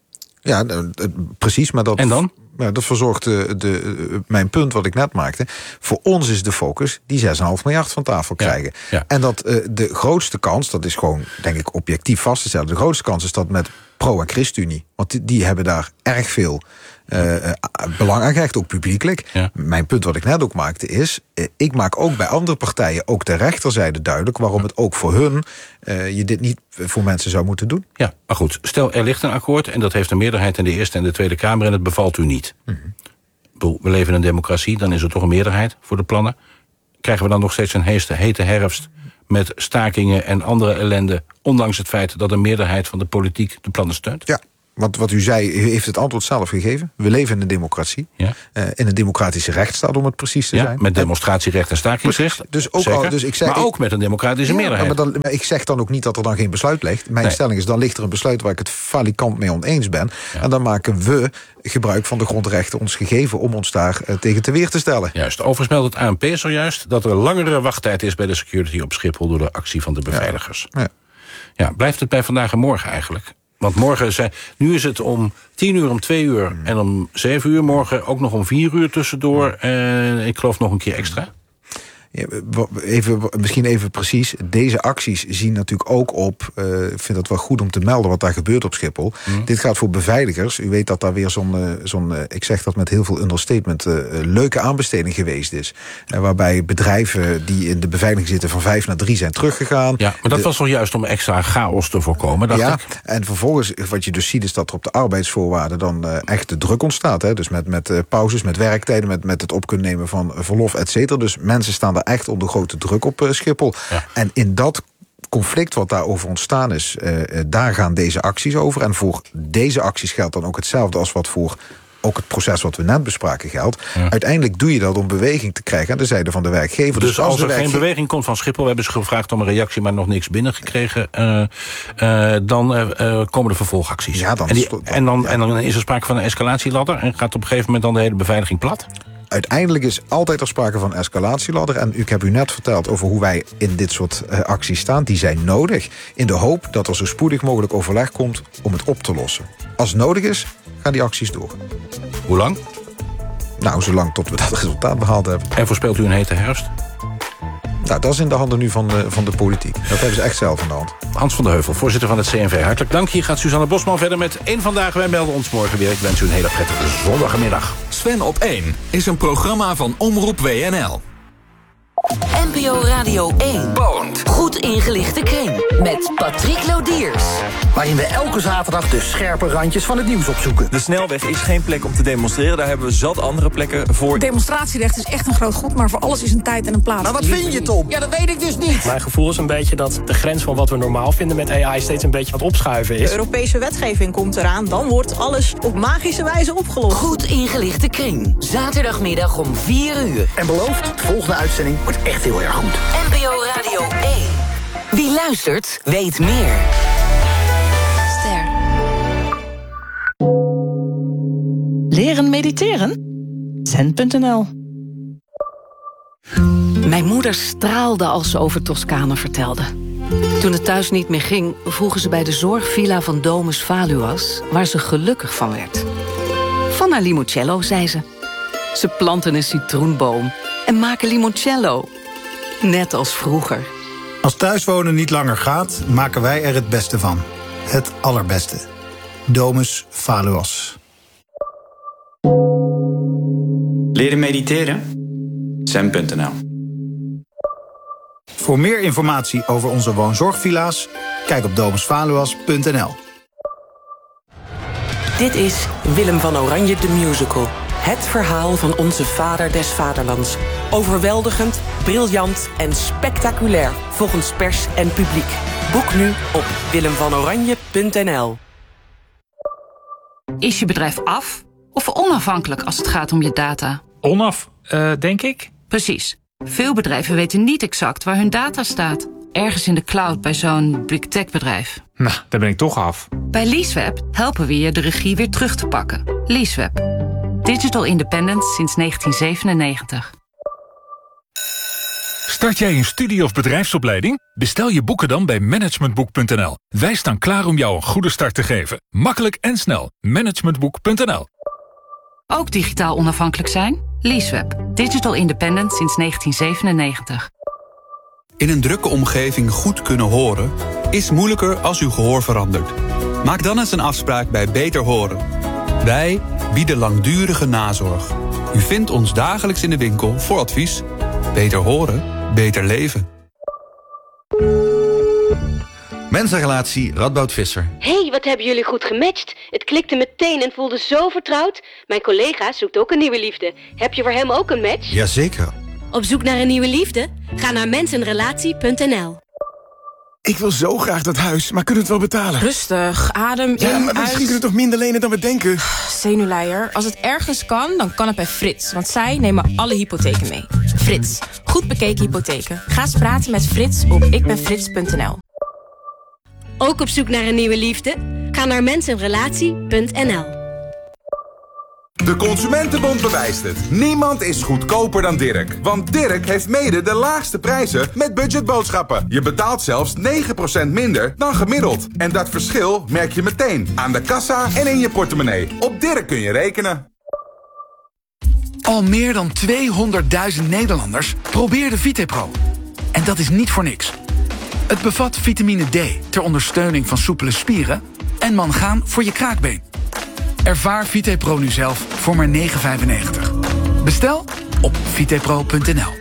Ja, precies. Maar dat, en dan? Nou, dat verzorgt de, de, mijn punt wat ik net maakte. Voor ons is de focus die zes komma vijf miljard van tafel krijgen. Ja, ja. En dat uh, de grootste kans, dat is gewoon, denk ik, objectief vast te stellen. De grootste kans is dat met Pro en ChristenUnie. Want die, die hebben daar erg veel uh, uh, belang aan gehecht, ook publiekelijk. Ja. Mijn punt wat ik net ook maakte is, uh, ik maak ook bij andere partijen, ook de rechterzijde duidelijk, waarom het ook voor hun uh, je dit niet voor mensen zou moeten doen. Ja, maar goed, stel er ligt een akkoord en dat heeft een meerderheid in de Eerste en de Tweede Kamer en het bevalt u niet. Mm-hmm. We leven in een democratie, dan is er toch een meerderheid voor de plannen. Krijgen we dan nog steeds een hete, hete herfst met stakingen en andere ellende, ondanks het feit dat een meerderheid van de politiek de plannen steunt? Ja. Want wat u zei, u heeft het antwoord zelf gegeven. We leven in een democratie. Ja. Uh, in een democratische rechtsstaat, om het precies te ja, zijn. Met demonstratierecht en stakingsrecht. Dus ook al, dus ik zeg, maar ook met een democratische ja, meerderheid. Maar, dan, maar ik zeg dan ook niet dat er dan geen besluit ligt. Mijn nee. stelling is, dan ligt er een besluit waar ik het falikant mee oneens ben. Ja. En dan maken we gebruik van de grondrechten ons gegeven om ons daar uh, tegen te weer te stellen. Juist. Overigens meldt het A N P zojuist dat er een langere wachttijd is bij de security op Schiphol door de actie van de beveiligers. Ja, ja. ja blijft het bij vandaag en morgen eigenlijk? Want morgen zijn, nu is het om tien uur, om twee uur en om zeven uur. Morgen ook nog om vier uur tussendoor. En ik geloof nog een keer extra. Ja, even, misschien even precies. Deze acties zien natuurlijk ook op, uh, ik vind het wel goed om te melden wat daar gebeurt op Schiphol. Mm. Dit gaat voor beveiligers. U weet dat daar weer zo'n, uh, zo'n uh, ik zeg dat met heel veel understatement, uh, leuke aanbesteding geweest is. Uh, waarbij bedrijven die in de beveiliging zitten van vijf naar drie zijn teruggegaan. Ja, maar dat de, was toch juist om extra chaos te voorkomen, dacht ja, ik? En vervolgens, wat je dus ziet, is dat er op de arbeidsvoorwaarden dan uh, echt de druk ontstaat. Hè? Dus met, met uh, pauzes, met werktijden, met, met het op kunnen nemen van verlof, et cetera. Dus mensen staan daar echt onder grote druk op uh, Schiphol. Ja. En in dat conflict wat daarover ontstaan is, uh, daar gaan deze acties over. En voor deze acties geldt dan ook hetzelfde als wat voor ook het proces wat we net bespraken geldt. Ja. Uiteindelijk doe je dat om beweging te krijgen aan de zijde van de werkgever. Dus, dus als, als er werkge- geen beweging komt van Schiphol, we hebben ze gevraagd om een reactie, maar nog niks binnengekregen, uh, uh, dan uh, komen de vervolgacties. Ja, dan en, die, dan, en, dan, ja. en dan is er sprake van een escalatieladder en gaat op een gegeven moment dan de hele beveiliging plat? Uiteindelijk is altijd er sprake van escalatieladder. En ik heb u net verteld over hoe wij in dit soort uh, acties staan. Die zijn nodig in de hoop dat er zo spoedig mogelijk overleg komt om het op te lossen. Als het nodig is, gaan die acties door. Hoe lang? Nou, zolang tot we dat resultaat behaald hebben. En voorspelt u een hete herfst? Nou, dat is in de handen nu van de, van de politiek. Dat hebben ze echt zelf in de hand. Hans van de Heuvel, voorzitter van het C N V. Hartelijk dank. Hier gaat Suzanne Bosman verder met één Vandaag. Wij melden ons morgen weer. Ik wens u een hele prettige zondagmiddag. Sven op één is een programma van Omroep W N L. N P O Radio één. Poont. Goed ingelichte kring. Met Patrick Lodiers. Waarin we elke zaterdag de scherpe randjes van het nieuws opzoeken. De snelweg is geen plek om te demonstreren. Daar hebben we zat andere plekken voor. Demonstratierecht is echt een groot goed, maar voor alles is een tijd en een plaats. Maar wat vind je, Tom? Ja, dat weet ik dus niet. Mijn gevoel is een beetje dat de grens van wat we normaal vinden met A I steeds een beetje aan het opschuiven is. De Europese wetgeving komt eraan, dan wordt alles op magische wijze opgelost. Goed ingelichte kring. Zaterdagmiddag om vier uur. En beloofd, de volgende uitzending wordt echt heel erg goed. N P O Radio één. Wie luistert, weet meer. Ster. Leren mediteren? Zen punt n l. Mijn moeder straalde als ze over Toscane vertelde. Toen het thuis niet meer ging, vroegen ze bij de zorgvilla van Domus Valuas, waar ze gelukkig van werd. Van haar limoncello, zei ze. Ze planten een citroenboom en maken limoncello. Net als vroeger. Als thuiswonen niet langer gaat, maken wij er het beste van. Het allerbeste. Domus Valuas. Leren mediteren? Zen punt n l. Voor meer informatie over onze woonzorgvilla's, kijk op domus valuas punt n l. Dit is Willem van Oranje de Musical. Het verhaal van onze vader des vaderlands. Overweldigend, briljant en spectaculair volgens pers en publiek. Boek nu op willem van oranje punt n l. Is je bedrijf af of onafhankelijk als het gaat om je data? Onaf, uh, denk ik. Precies. Veel bedrijven weten niet exact waar hun data staat. Ergens in de cloud bij zo'n big tech bedrijf. Nou, daar ben ik toch af. Bij Leaseweb helpen we je de regie weer terug te pakken. Leaseweb. Digital independence sinds negentien zevenennegentig. Start jij een studie- of bedrijfsopleiding? Bestel je boeken dan bij managementboek punt n l. Wij staan klaar om jou een goede start te geven. Makkelijk en snel. managementboek punt n l. Ook digitaal onafhankelijk zijn? Leaseweb. Digital independent sinds negentien zevenennegentig. In een drukke omgeving goed kunnen horen is moeilijker als uw gehoor verandert. Maak dan eens een afspraak bij Beter Horen. Wij bieden langdurige nazorg. U vindt ons dagelijks in de winkel voor advies. Beter horen, beter leven. Mensenrelatie Radboud Visser. Hey, wat hebben jullie goed gematcht. Het klikte meteen en voelde zo vertrouwd. Mijn collega zoekt ook een nieuwe liefde. Heb je voor hem ook een match? Jazeker. Op zoek naar een nieuwe liefde? Ga naar mensenrelatie punt n l. Ik wil zo graag dat huis, maar kunnen we het wel betalen? Rustig, adem in, ja, maar misschien uit. kunnen we toch minder lenen dan we denken? Zenuwleier, als het ergens kan, dan kan het bij Frits. Want zij nemen alle hypotheken mee. Frits, goed bekeken hypotheken. Ga eens praten met Frits op ikbenfrits punt n l. Ook op zoek naar een nieuwe liefde? Ga naar mensenrelatie punt n l. De Consumentenbond bewijst het. Niemand is goedkoper dan Dirk. Want Dirk heeft mede de laagste prijzen met budgetboodschappen. Je betaalt zelfs negen procent minder dan gemiddeld. En dat verschil merk je meteen aan de kassa en in je portemonnee. Op Dirk kun je rekenen. Al meer dan tweehonderdduizend Nederlanders probeerden VitePro. En dat is niet voor niks. Het bevat vitamine D ter ondersteuning van soepele spieren en mangaan voor je kraakbeen. Ervaar VitePro nu zelf voor maar negen vijfennegentig. Bestel op vitepro punt n l.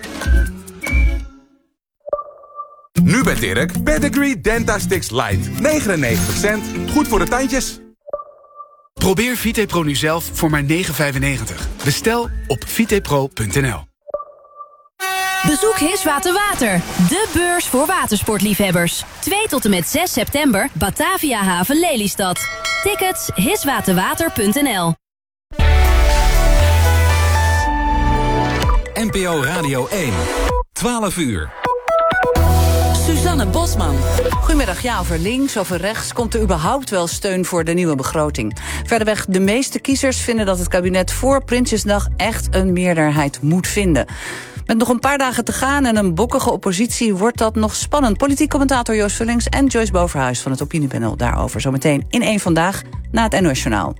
Nu bij Dirk, Pedigree Dentastix Light. negenennegentig cent, goed voor de tandjes. Probeer VitePro nu zelf voor maar negen vijfennegentig. Bestel op vitepro punt n l. Bezoek Hiswater Water, de beurs voor watersportliefhebbers. twee tot en met zes september, Batavia Haven Lelystad. Tickets hiswaterwater punt n l. N P O Radio één, twaalf uur. Suzanne Bosman. Goedemiddag. Ja, over links, over rechts. Komt er überhaupt wel steun voor de nieuwe begroting? Verderweg, de meeste kiezers vinden dat het kabinet voor Prinsjesdag echt een meerderheid moet vinden. Met nog een paar dagen te gaan en een bokkige oppositie wordt dat nog spannend. Politiek commentator Joost Vullings en Joyce Boverhuis van het opiniepanel daarover. Zometeen in één Vandaag na het N O S Journaal.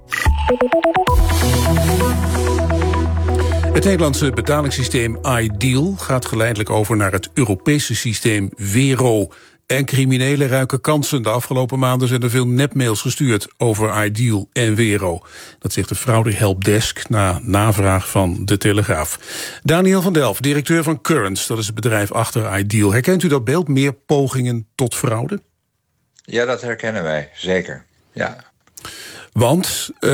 Het Nederlandse betalingssysteem iDeal gaat geleidelijk over naar het Europese systeem Wero. En criminelen ruiken kansen. De afgelopen maanden zijn er veel nepmails gestuurd over iDeal en Wero. Dat zegt de fraude helpdesk na navraag van De Telegraaf. Daniel van Delft, directeur van Currents, dat is het bedrijf achter iDeal. Herkent u dat beeld, meer pogingen tot fraude? Ja, dat herkennen wij, zeker. Ja. Want uh,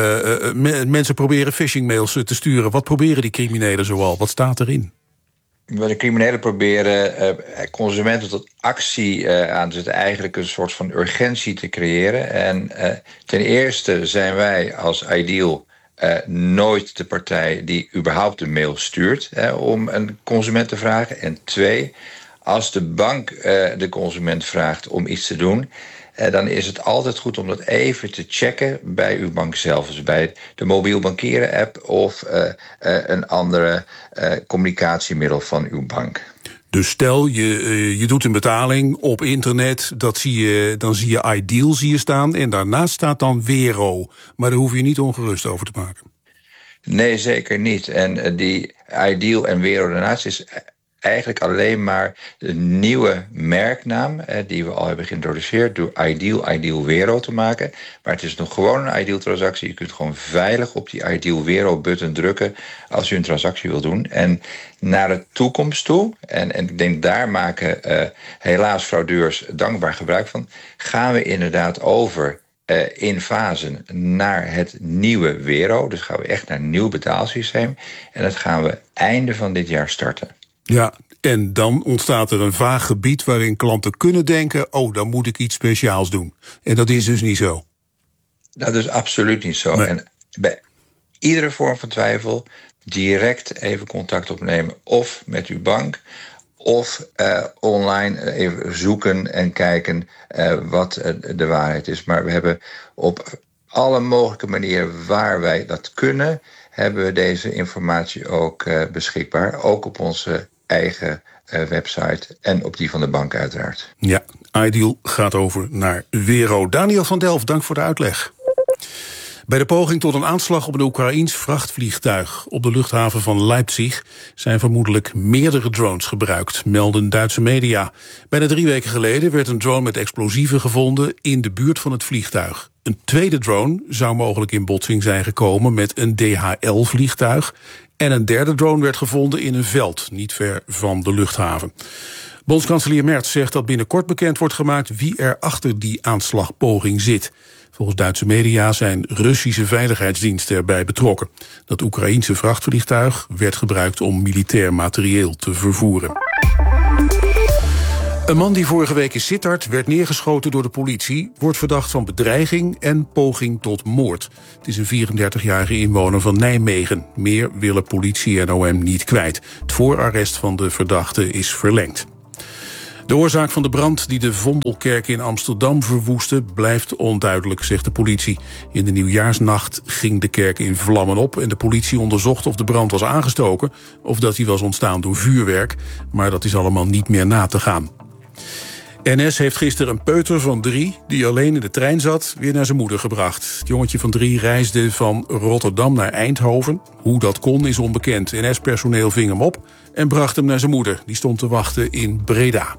me, mensen proberen phishingmails te sturen. Wat proberen die criminelen zoal? Wat staat erin? De criminelen proberen uh, consumenten tot actie uh, aan te zetten. Eigenlijk een soort van urgentie te creëren. En uh, ten eerste zijn wij als iDeal uh, nooit de partij die überhaupt een mail stuurt hè, om een consument te vragen. En twee, als de bank uh, de consument vraagt om iets te doen, Uh, dan is het altijd goed om dat even te checken bij uw bank zelf. Dus bij de mobiel bankieren app of uh, uh, een andere uh, communicatiemiddel van uw bank. Dus stel, je, uh, je doet een betaling op internet, dat zie je, dan zie je iDeal zie je staan en daarnaast staat dan Wero. Maar daar hoef je niet ongerust over te maken. Nee, zeker niet. En uh, die iDeal en Wero daarnaast is eigenlijk alleen maar de nieuwe merknaam eh, die we al hebben geïntroduceerd door iDeal, iDeal Wero te maken. Maar het is nog gewoon een iDeal transactie. Je kunt gewoon veilig op die iDeal Wero button drukken als u een transactie wil doen. En naar de toekomst toe, en, en ik denk daar maken uh, helaas fraudeurs dankbaar gebruik van, gaan we inderdaad over Uh, in fasen naar het nieuwe Wero. Dus gaan we echt naar een nieuw betaalsysteem. En dat gaan we einde van dit jaar starten. Ja, en dan ontstaat er een vaag gebied waarin klanten kunnen denken, oh, dan moet ik iets speciaals doen. En dat is dus niet zo. Dat is absoluut niet zo. Nee. En bij iedere vorm van twijfel direct even contact opnemen. Of met uw bank, of uh, online even zoeken en kijken uh, wat uh, de waarheid is. Maar we hebben op alle mogelijke manieren waar wij dat kunnen, hebben we deze informatie ook uh, beschikbaar. Ook op onze eigen uh, website en op die van de bank uiteraard. Ja, Ideal gaat over naar Wero. Daniel van Delft, dank voor de uitleg. Bij de poging tot een aanslag op een Oekraïens vrachtvliegtuig op de luchthaven van Leipzig zijn vermoedelijk meerdere drones gebruikt, melden Duitse media. Bijna drie weken geleden werd een drone met explosieven gevonden in de buurt van het vliegtuig. Een tweede drone zou mogelijk in botsing zijn gekomen met een D H L-vliegtuig. En een derde drone werd gevonden in een veld, niet ver van de luchthaven. Bondskanselier Merz zegt dat binnenkort bekend wordt gemaakt wie er achter die aanslagpoging zit. Volgens Duitse media zijn Russische veiligheidsdiensten erbij betrokken. Dat Oekraïense vrachtvliegtuig werd gebruikt om militair materieel te vervoeren. Een man die vorige week in Sittard werd neergeschoten door de politie wordt verdacht van bedreiging en poging tot moord. Het is een vierendertigjarige inwoner van Nijmegen. Meer willen politie en O M niet kwijt. Het voorarrest van de verdachte is verlengd. De oorzaak van de brand die de Vondelkerk in Amsterdam verwoestte blijft onduidelijk, zegt de politie. In de nieuwjaarsnacht ging de kerk in vlammen op en de politie onderzocht of de brand was aangestoken of dat die was ontstaan door vuurwerk, maar dat is allemaal niet meer na te gaan. N S heeft gisteren een peuter van drie, die alleen in de trein zat, weer naar zijn moeder gebracht. Het jongetje van drie reisde van Rotterdam naar Eindhoven. Hoe dat kon is onbekend. N S-personeel ving hem op en bracht hem naar zijn moeder. Die stond te wachten in Breda.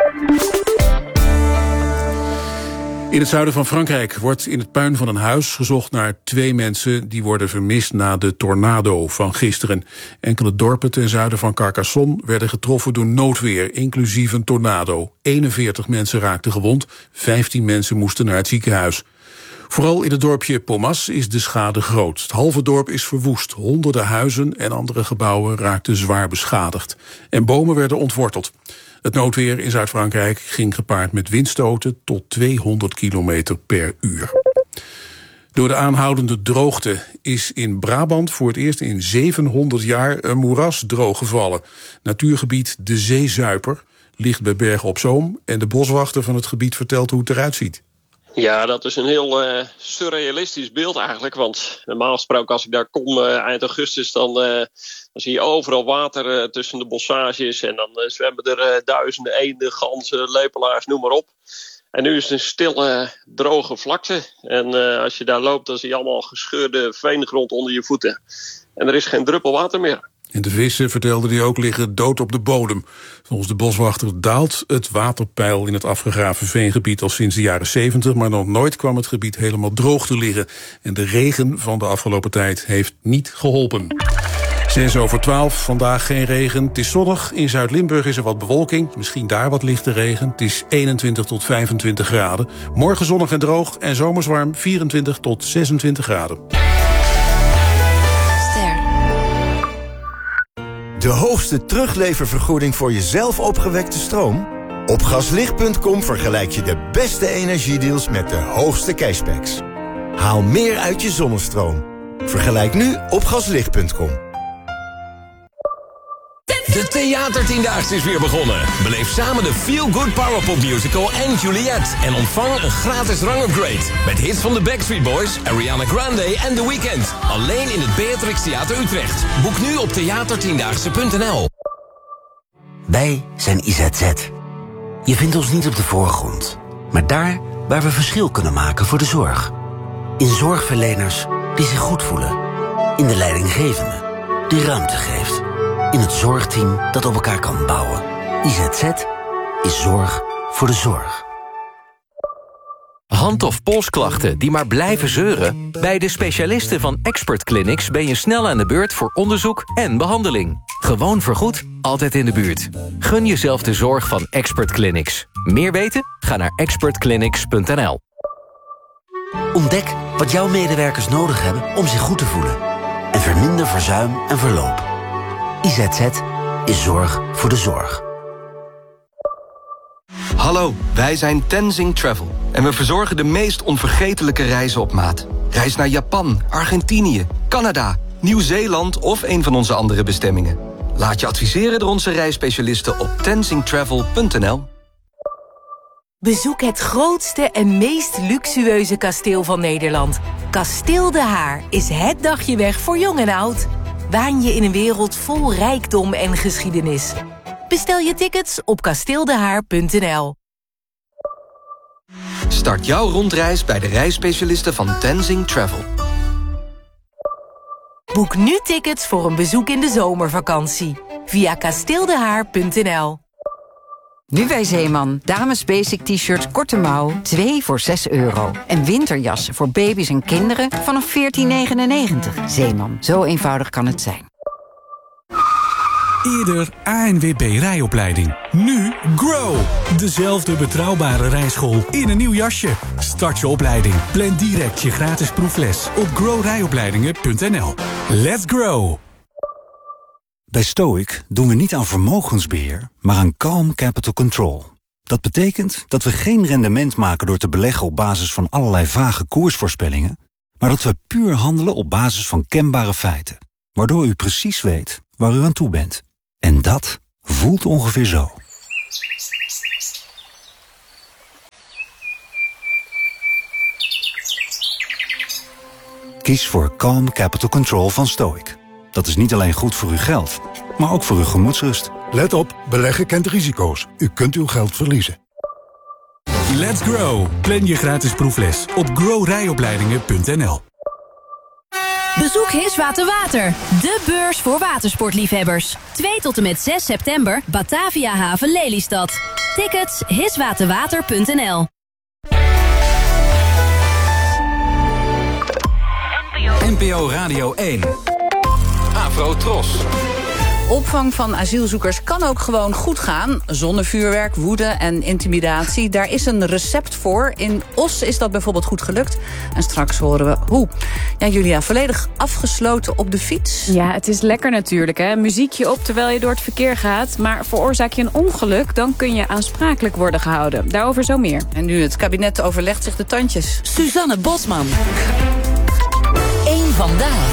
In het zuiden van Frankrijk wordt in het puin van een huis gezocht naar twee mensen die worden vermist na de tornado van gisteren. Enkele dorpen ten zuiden van Carcassonne werden getroffen door noodweer, inclusief een tornado. eenenveertig mensen raakten gewond, vijftien mensen moesten naar het ziekenhuis. Vooral in het dorpje Pomas is de schade groot. Het halve dorp is verwoest, honderden huizen en andere gebouwen raakten zwaar beschadigd. En bomen werden ontworteld. Het noodweer in Zuid-Frankrijk ging gepaard met windstoten tot tweehonderd kilometer per uur. Door de aanhoudende droogte is in Brabant voor het eerst in zevenhonderd jaar een moeras drooggevallen. Natuurgebied De Zeezuiper ligt bij Bergen op Zoom en de boswachter van het gebied vertelt hoe het eruit ziet. Ja, dat is een heel uh, surrealistisch beeld eigenlijk. Want normaal gesproken als ik daar kom uh, eind augustus, dan, uh, dan zie je overal water uh, tussen de bossages. En dan uh, zwemmen er uh, duizenden eenden, ganzen, lepelaars, noem maar op. En nu is het een stille, droge vlakte. En uh, als je daar loopt, dan zie je allemaal gescheurde veengrond onder je voeten. En er is geen druppel water meer. En de vissen, vertelde hij ook, liggen dood op de bodem. Volgens de boswachter daalt het waterpeil in het afgegraven veengebied al sinds de jaren zeventig... maar nog nooit kwam het gebied helemaal droog te liggen. En de regen van de afgelopen tijd heeft niet geholpen. Zes over twaalf, vandaag geen regen. Het is zonnig, in Zuid-Limburg is er wat bewolking. Misschien daar wat lichte regen. Het is eenentwintig tot vijfentwintig graden. Morgen zonnig en droog en zomers warm, vierentwintig tot zesentwintig graden. De hoogste terugleververgoeding voor je zelf opgewekte stroom? Op gaslicht punt com vergelijk je de beste energiedeals met de hoogste cashbacks. Haal meer uit je zonnestroom. Vergelijk nu op gaslicht punt com. De Theatertiendaagse is weer begonnen. Beleef samen de Feel Good Powerpop Musical en Juliet. En ontvang een gratis rangupgrade. Met hits van de Backstreet Boys, Ariana Grande en The Weeknd. Alleen in het Beatrix Theater Utrecht. Boek nu op theatertiendaagse punt n l. Wij zijn I Z Z. Je vindt ons niet op de voorgrond, maar daar waar we verschil kunnen maken voor de zorg. In zorgverleners die zich goed voelen. In de leidinggevende die ruimte geeft. In het zorgteam dat op elkaar kan bouwen. I Z Z is zorg voor de zorg. Hand- of polsklachten die maar blijven zeuren? Bij de specialisten van Expert Clinics ben je snel aan de beurt voor onderzoek en behandeling. Gewoon vergoed, altijd in de buurt. Gun jezelf de zorg van Expert Clinics. Meer weten? Ga naar expert clinics punt n l. Ontdek wat jouw medewerkers nodig hebben om zich goed te voelen. En verminder verzuim en verloop. I Z Z is zorg voor de zorg. Hallo, wij zijn Tenzing Travel. En we verzorgen de meest onvergetelijke reizen op maat. Reis naar Japan, Argentinië, Canada, Nieuw-Zeeland of een van onze andere bestemmingen. Laat je adviseren door onze reisspecialisten op tenzing travel punt n l. Bezoek het grootste en meest luxueuze kasteel van Nederland. Kasteel De Haar is het dagje weg voor jong en oud. Waan je in een wereld vol rijkdom en geschiedenis. Bestel je tickets op kasteeldehaar punt n l. Start jouw rondreis bij de reisspecialisten van Tenzing Travel. Boek nu tickets voor een bezoek in de zomervakantie via kasteeldehaar punt n l. Nu bij Zeeman. Dames basic t-shirts korte mouw, twee voor zes euro. En winterjassen voor baby's en kinderen vanaf veertien negenennegentig. Zeeman, zo eenvoudig kan het zijn. Eerder A N W B rijopleiding. Nu Grow. Dezelfde betrouwbare rijschool in een nieuw jasje. Start je opleiding. Plan direct je gratis proefles op grow rijopleidingen punt n l. Let's grow. Bij Stoic doen we niet aan vermogensbeheer, maar aan calm capital control. Dat betekent dat we geen rendement maken door te beleggen op basis van allerlei vage koersvoorspellingen, maar dat we puur handelen op basis van kenbare feiten, waardoor u precies weet waar u aan toe bent. En dat voelt ongeveer zo. Kies voor Calm Capital Control van Stoic. Dat is niet alleen goed voor uw geld, maar ook voor uw gemoedsrust. Let op, beleggen kent risico's. U kunt uw geld verliezen. Let's grow. Plan je gratis proefles op grow rijopleidingen punt n l. Bezoek Hiswater Water, de beurs voor watersportliefhebbers. twee tot en met zes september, Batavia Haven Lelystad. Tickets hiswaterwater punt n l. N P O Radio één. Afro Tros. Opvang van asielzoekers kan ook gewoon goed gaan, zonder vuurwerk, woede en intimidatie. Daar is een recept voor. In Os is dat bijvoorbeeld goed gelukt. En straks horen we hoe. Ja, Julia, volledig afgesloten op de fiets? Ja, het is lekker natuurlijk, hè. Muziekje op terwijl je door het verkeer gaat. Maar veroorzaak je een ongeluk, dan kun je aansprakelijk worden gehouden. Daarover zo meer. En nu het kabinet overlegt zich de tandjes. Suzanne Bosman. Eén vandaag.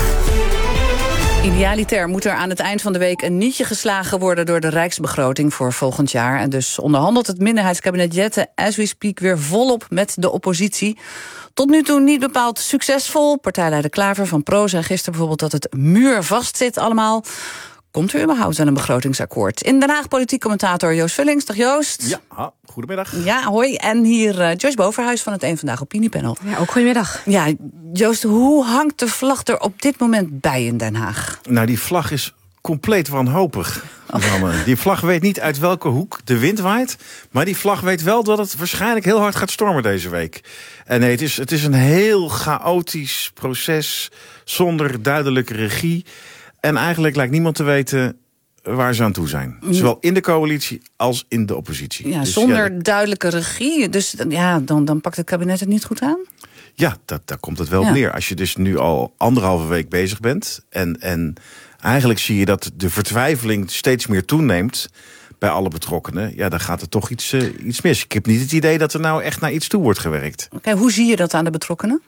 Idealiter moet er aan het eind van de week een nietje geslagen worden door de rijksbegroting voor volgend jaar. En dus onderhandelt het minderheidskabinet Jette as we speak weer volop met de oppositie. Tot nu toe niet bepaald succesvol. Partijleider Klaver van Pro zei gisteren bijvoorbeeld dat het muurvast zit allemaal. Komt er überhaupt wel een begrotingsakkoord? In Den Haag politiek commentator Joost Vullings. Dag Joost. Ja, ah, goedemiddag. Ja, hoi. En hier uh, Joyce Boverhuis van het Eén Vandaag opiniepanel. Ja, ook goedemiddag. Ja, Joost, hoe hangt de vlag er op dit moment bij in Den Haag? Nou, die vlag is compleet wanhopig. Oh. Die vlag weet niet uit welke hoek de wind waait, maar die vlag weet wel dat het waarschijnlijk heel hard gaat stormen deze week. En nee, het is, het is een heel chaotisch proces zonder duidelijke regie. En eigenlijk lijkt niemand te weten waar ze aan toe zijn. Zowel in de coalitie als in de oppositie. Ja, dus zonder ja, duidelijke regie. Dus ja, dan, dan pakt het kabinet het niet goed aan? Ja, dat, daar komt het wel op ja. neer. Als je dus nu al anderhalve week bezig bent. En, en eigenlijk zie je dat de vertwijfeling steeds meer toeneemt bij alle betrokkenen. Ja, dan gaat er toch iets, uh, iets mis. Ik heb niet het idee dat er nou echt naar iets toe wordt gewerkt. Oké, hoe zie je dat aan de betrokkenen?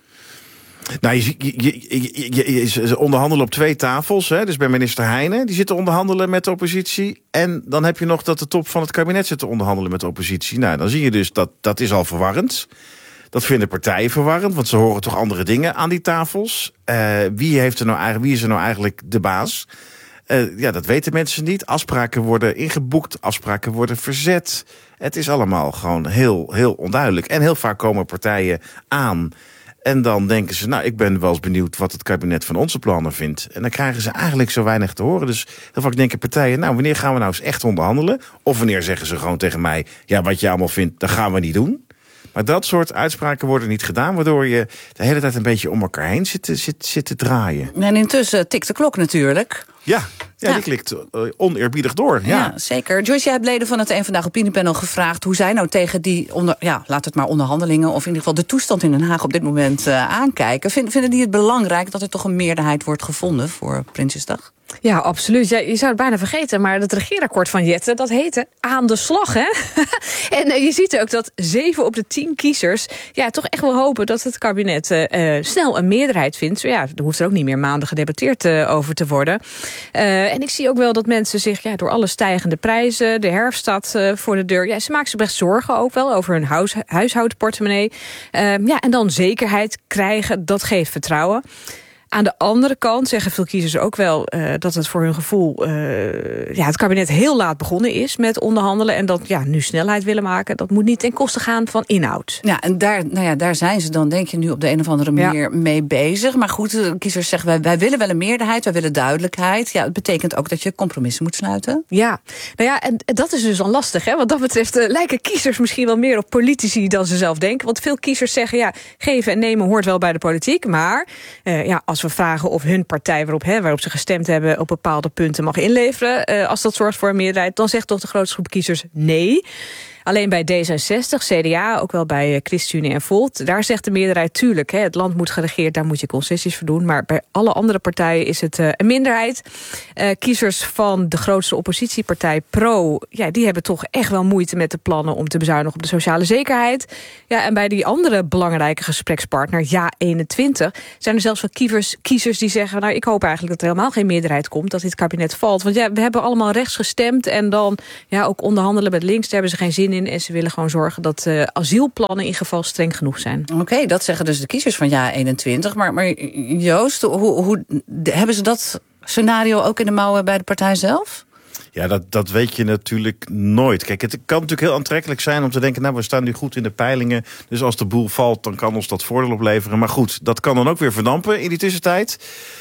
Nou, je, je, je, je, je, ze onderhandelen op twee tafels. Hè. Dus bij minister Heijnen, die zit te onderhandelen met de oppositie. En dan heb je nog dat de top van het kabinet zit te onderhandelen met de oppositie. Nou, dan zie je dus dat dat is al verwarrend. Dat vinden partijen verwarrend, want ze horen toch andere dingen aan die tafels. Uh, wie, heeft er nou eigenlijk, wie is er nou eigenlijk de baas? Uh, ja, dat weten mensen niet. Afspraken worden ingeboekt, afspraken worden verzet. Het is allemaal gewoon heel, heel onduidelijk. En heel vaak komen partijen aan. En dan denken ze, nou, ik ben wel eens benieuwd wat het kabinet van onze plannen vindt. En dan krijgen ze eigenlijk zo weinig te horen. Dus heel vaak denken partijen, nou, wanneer gaan we nou eens echt onderhandelen? Of wanneer zeggen ze gewoon tegen mij, ja, wat je allemaal vindt, dat gaan we niet doen. Maar dat soort uitspraken worden niet gedaan, waardoor je de hele tijd een beetje om elkaar heen zit, zit, zit te draaien. En intussen tikt de klok natuurlijk. Ja, ja, ja. Die klikt uh, oneerbiedig door. Ja. ja, zeker. Joyce, jij hebt leden van het Eén Vandaag opiniepanel gevraagd hoe zij nou tegen die, onder, ja, laat het maar onderhandelingen, of in ieder geval de toestand in Den Haag op dit moment uh, aankijken. Vind, vinden die het belangrijk dat er toch een meerderheid wordt gevonden voor Prinsjesdag? Ja, absoluut. Ja, je zou het bijna vergeten, maar het regeerakkoord van Jette, dat heette Aan de Slag, hè? En uh, je ziet ook dat zeven op de tien kiezers ja, toch echt wel hopen dat het kabinet uh, snel een meerderheid vindt. Zo ja, er hoeft er ook niet meer maanden gedebatteerd uh, over te worden. Uh, en ik zie ook wel dat mensen zich ja, door alle stijgende prijzen, de herfst staat uh, voor de deur, ja, ze maken zich best zorgen ook wel over hun huis, huishoudportemonnee. Uh, ja, en dan zekerheid krijgen, dat geeft vertrouwen. Aan de andere kant zeggen veel kiezers ook wel uh, dat het voor hun gevoel uh, ja, het kabinet heel laat begonnen is met onderhandelen en dat ja, nu snelheid willen maken. Dat moet niet ten koste gaan van inhoud. Ja, en daar, nou ja, daar zijn ze dan denk je nu op de een of andere manier ja. mee bezig. Maar goed, de kiezers zeggen wij, wij willen wel een meerderheid, wij willen duidelijkheid. Ja, het betekent ook dat je compromissen moet sluiten. Ja, nou ja, en dat is dus dan lastig. Hè? Wat dat betreft uh, lijken kiezers misschien wel meer op politici dan ze zelf denken. Want veel kiezers zeggen ja, geven en nemen hoort wel bij de politiek. Maar uh, ja, als we vragen of hun partij waarop, hè, waarop ze gestemd hebben op bepaalde punten mag inleveren, uh, als dat zorgt voor een meerderheid, dan zegt toch de grootste groep kiezers nee. Alleen bij D zesenzestig, C D A, ook wel bij ChristenUnie en Volt, daar zegt de meerderheid tuurlijk, hè, het land moet geregeerd, daar moet je concessies voor doen. Maar bij alle andere partijen is het uh, een minderheid. Uh, kiezers van de grootste oppositiepartij Pro, ja, die hebben toch echt wel moeite met de plannen om te bezuinigen op de sociale zekerheid. Ja, en bij die andere belangrijke gesprekspartner, Ja eenentwintig, zijn er zelfs wel kiezers, kiezers die zeggen, nou, ik hoop eigenlijk dat er helemaal geen meerderheid komt, dat dit kabinet valt. Want ja, we hebben allemaal rechts gestemd en dan ja, ook onderhandelen met links, daar hebben ze geen zin in. En ze willen gewoon zorgen dat uh, asielplannen in ieder geval streng genoeg zijn. Oké, okay, dat zeggen dus de kiezers van Ja eenentwintig. Maar, maar Joost, hoe, hoe, hebben ze dat scenario ook in de mouwen bij de partij zelf? Ja, dat, dat weet je natuurlijk nooit. Kijk, het kan natuurlijk heel aantrekkelijk zijn om te denken, nou, we staan nu goed in de peilingen, dus als de boel valt, dan kan ons dat voordeel opleveren. Maar goed, dat kan dan ook weer verdampen in die tussentijd.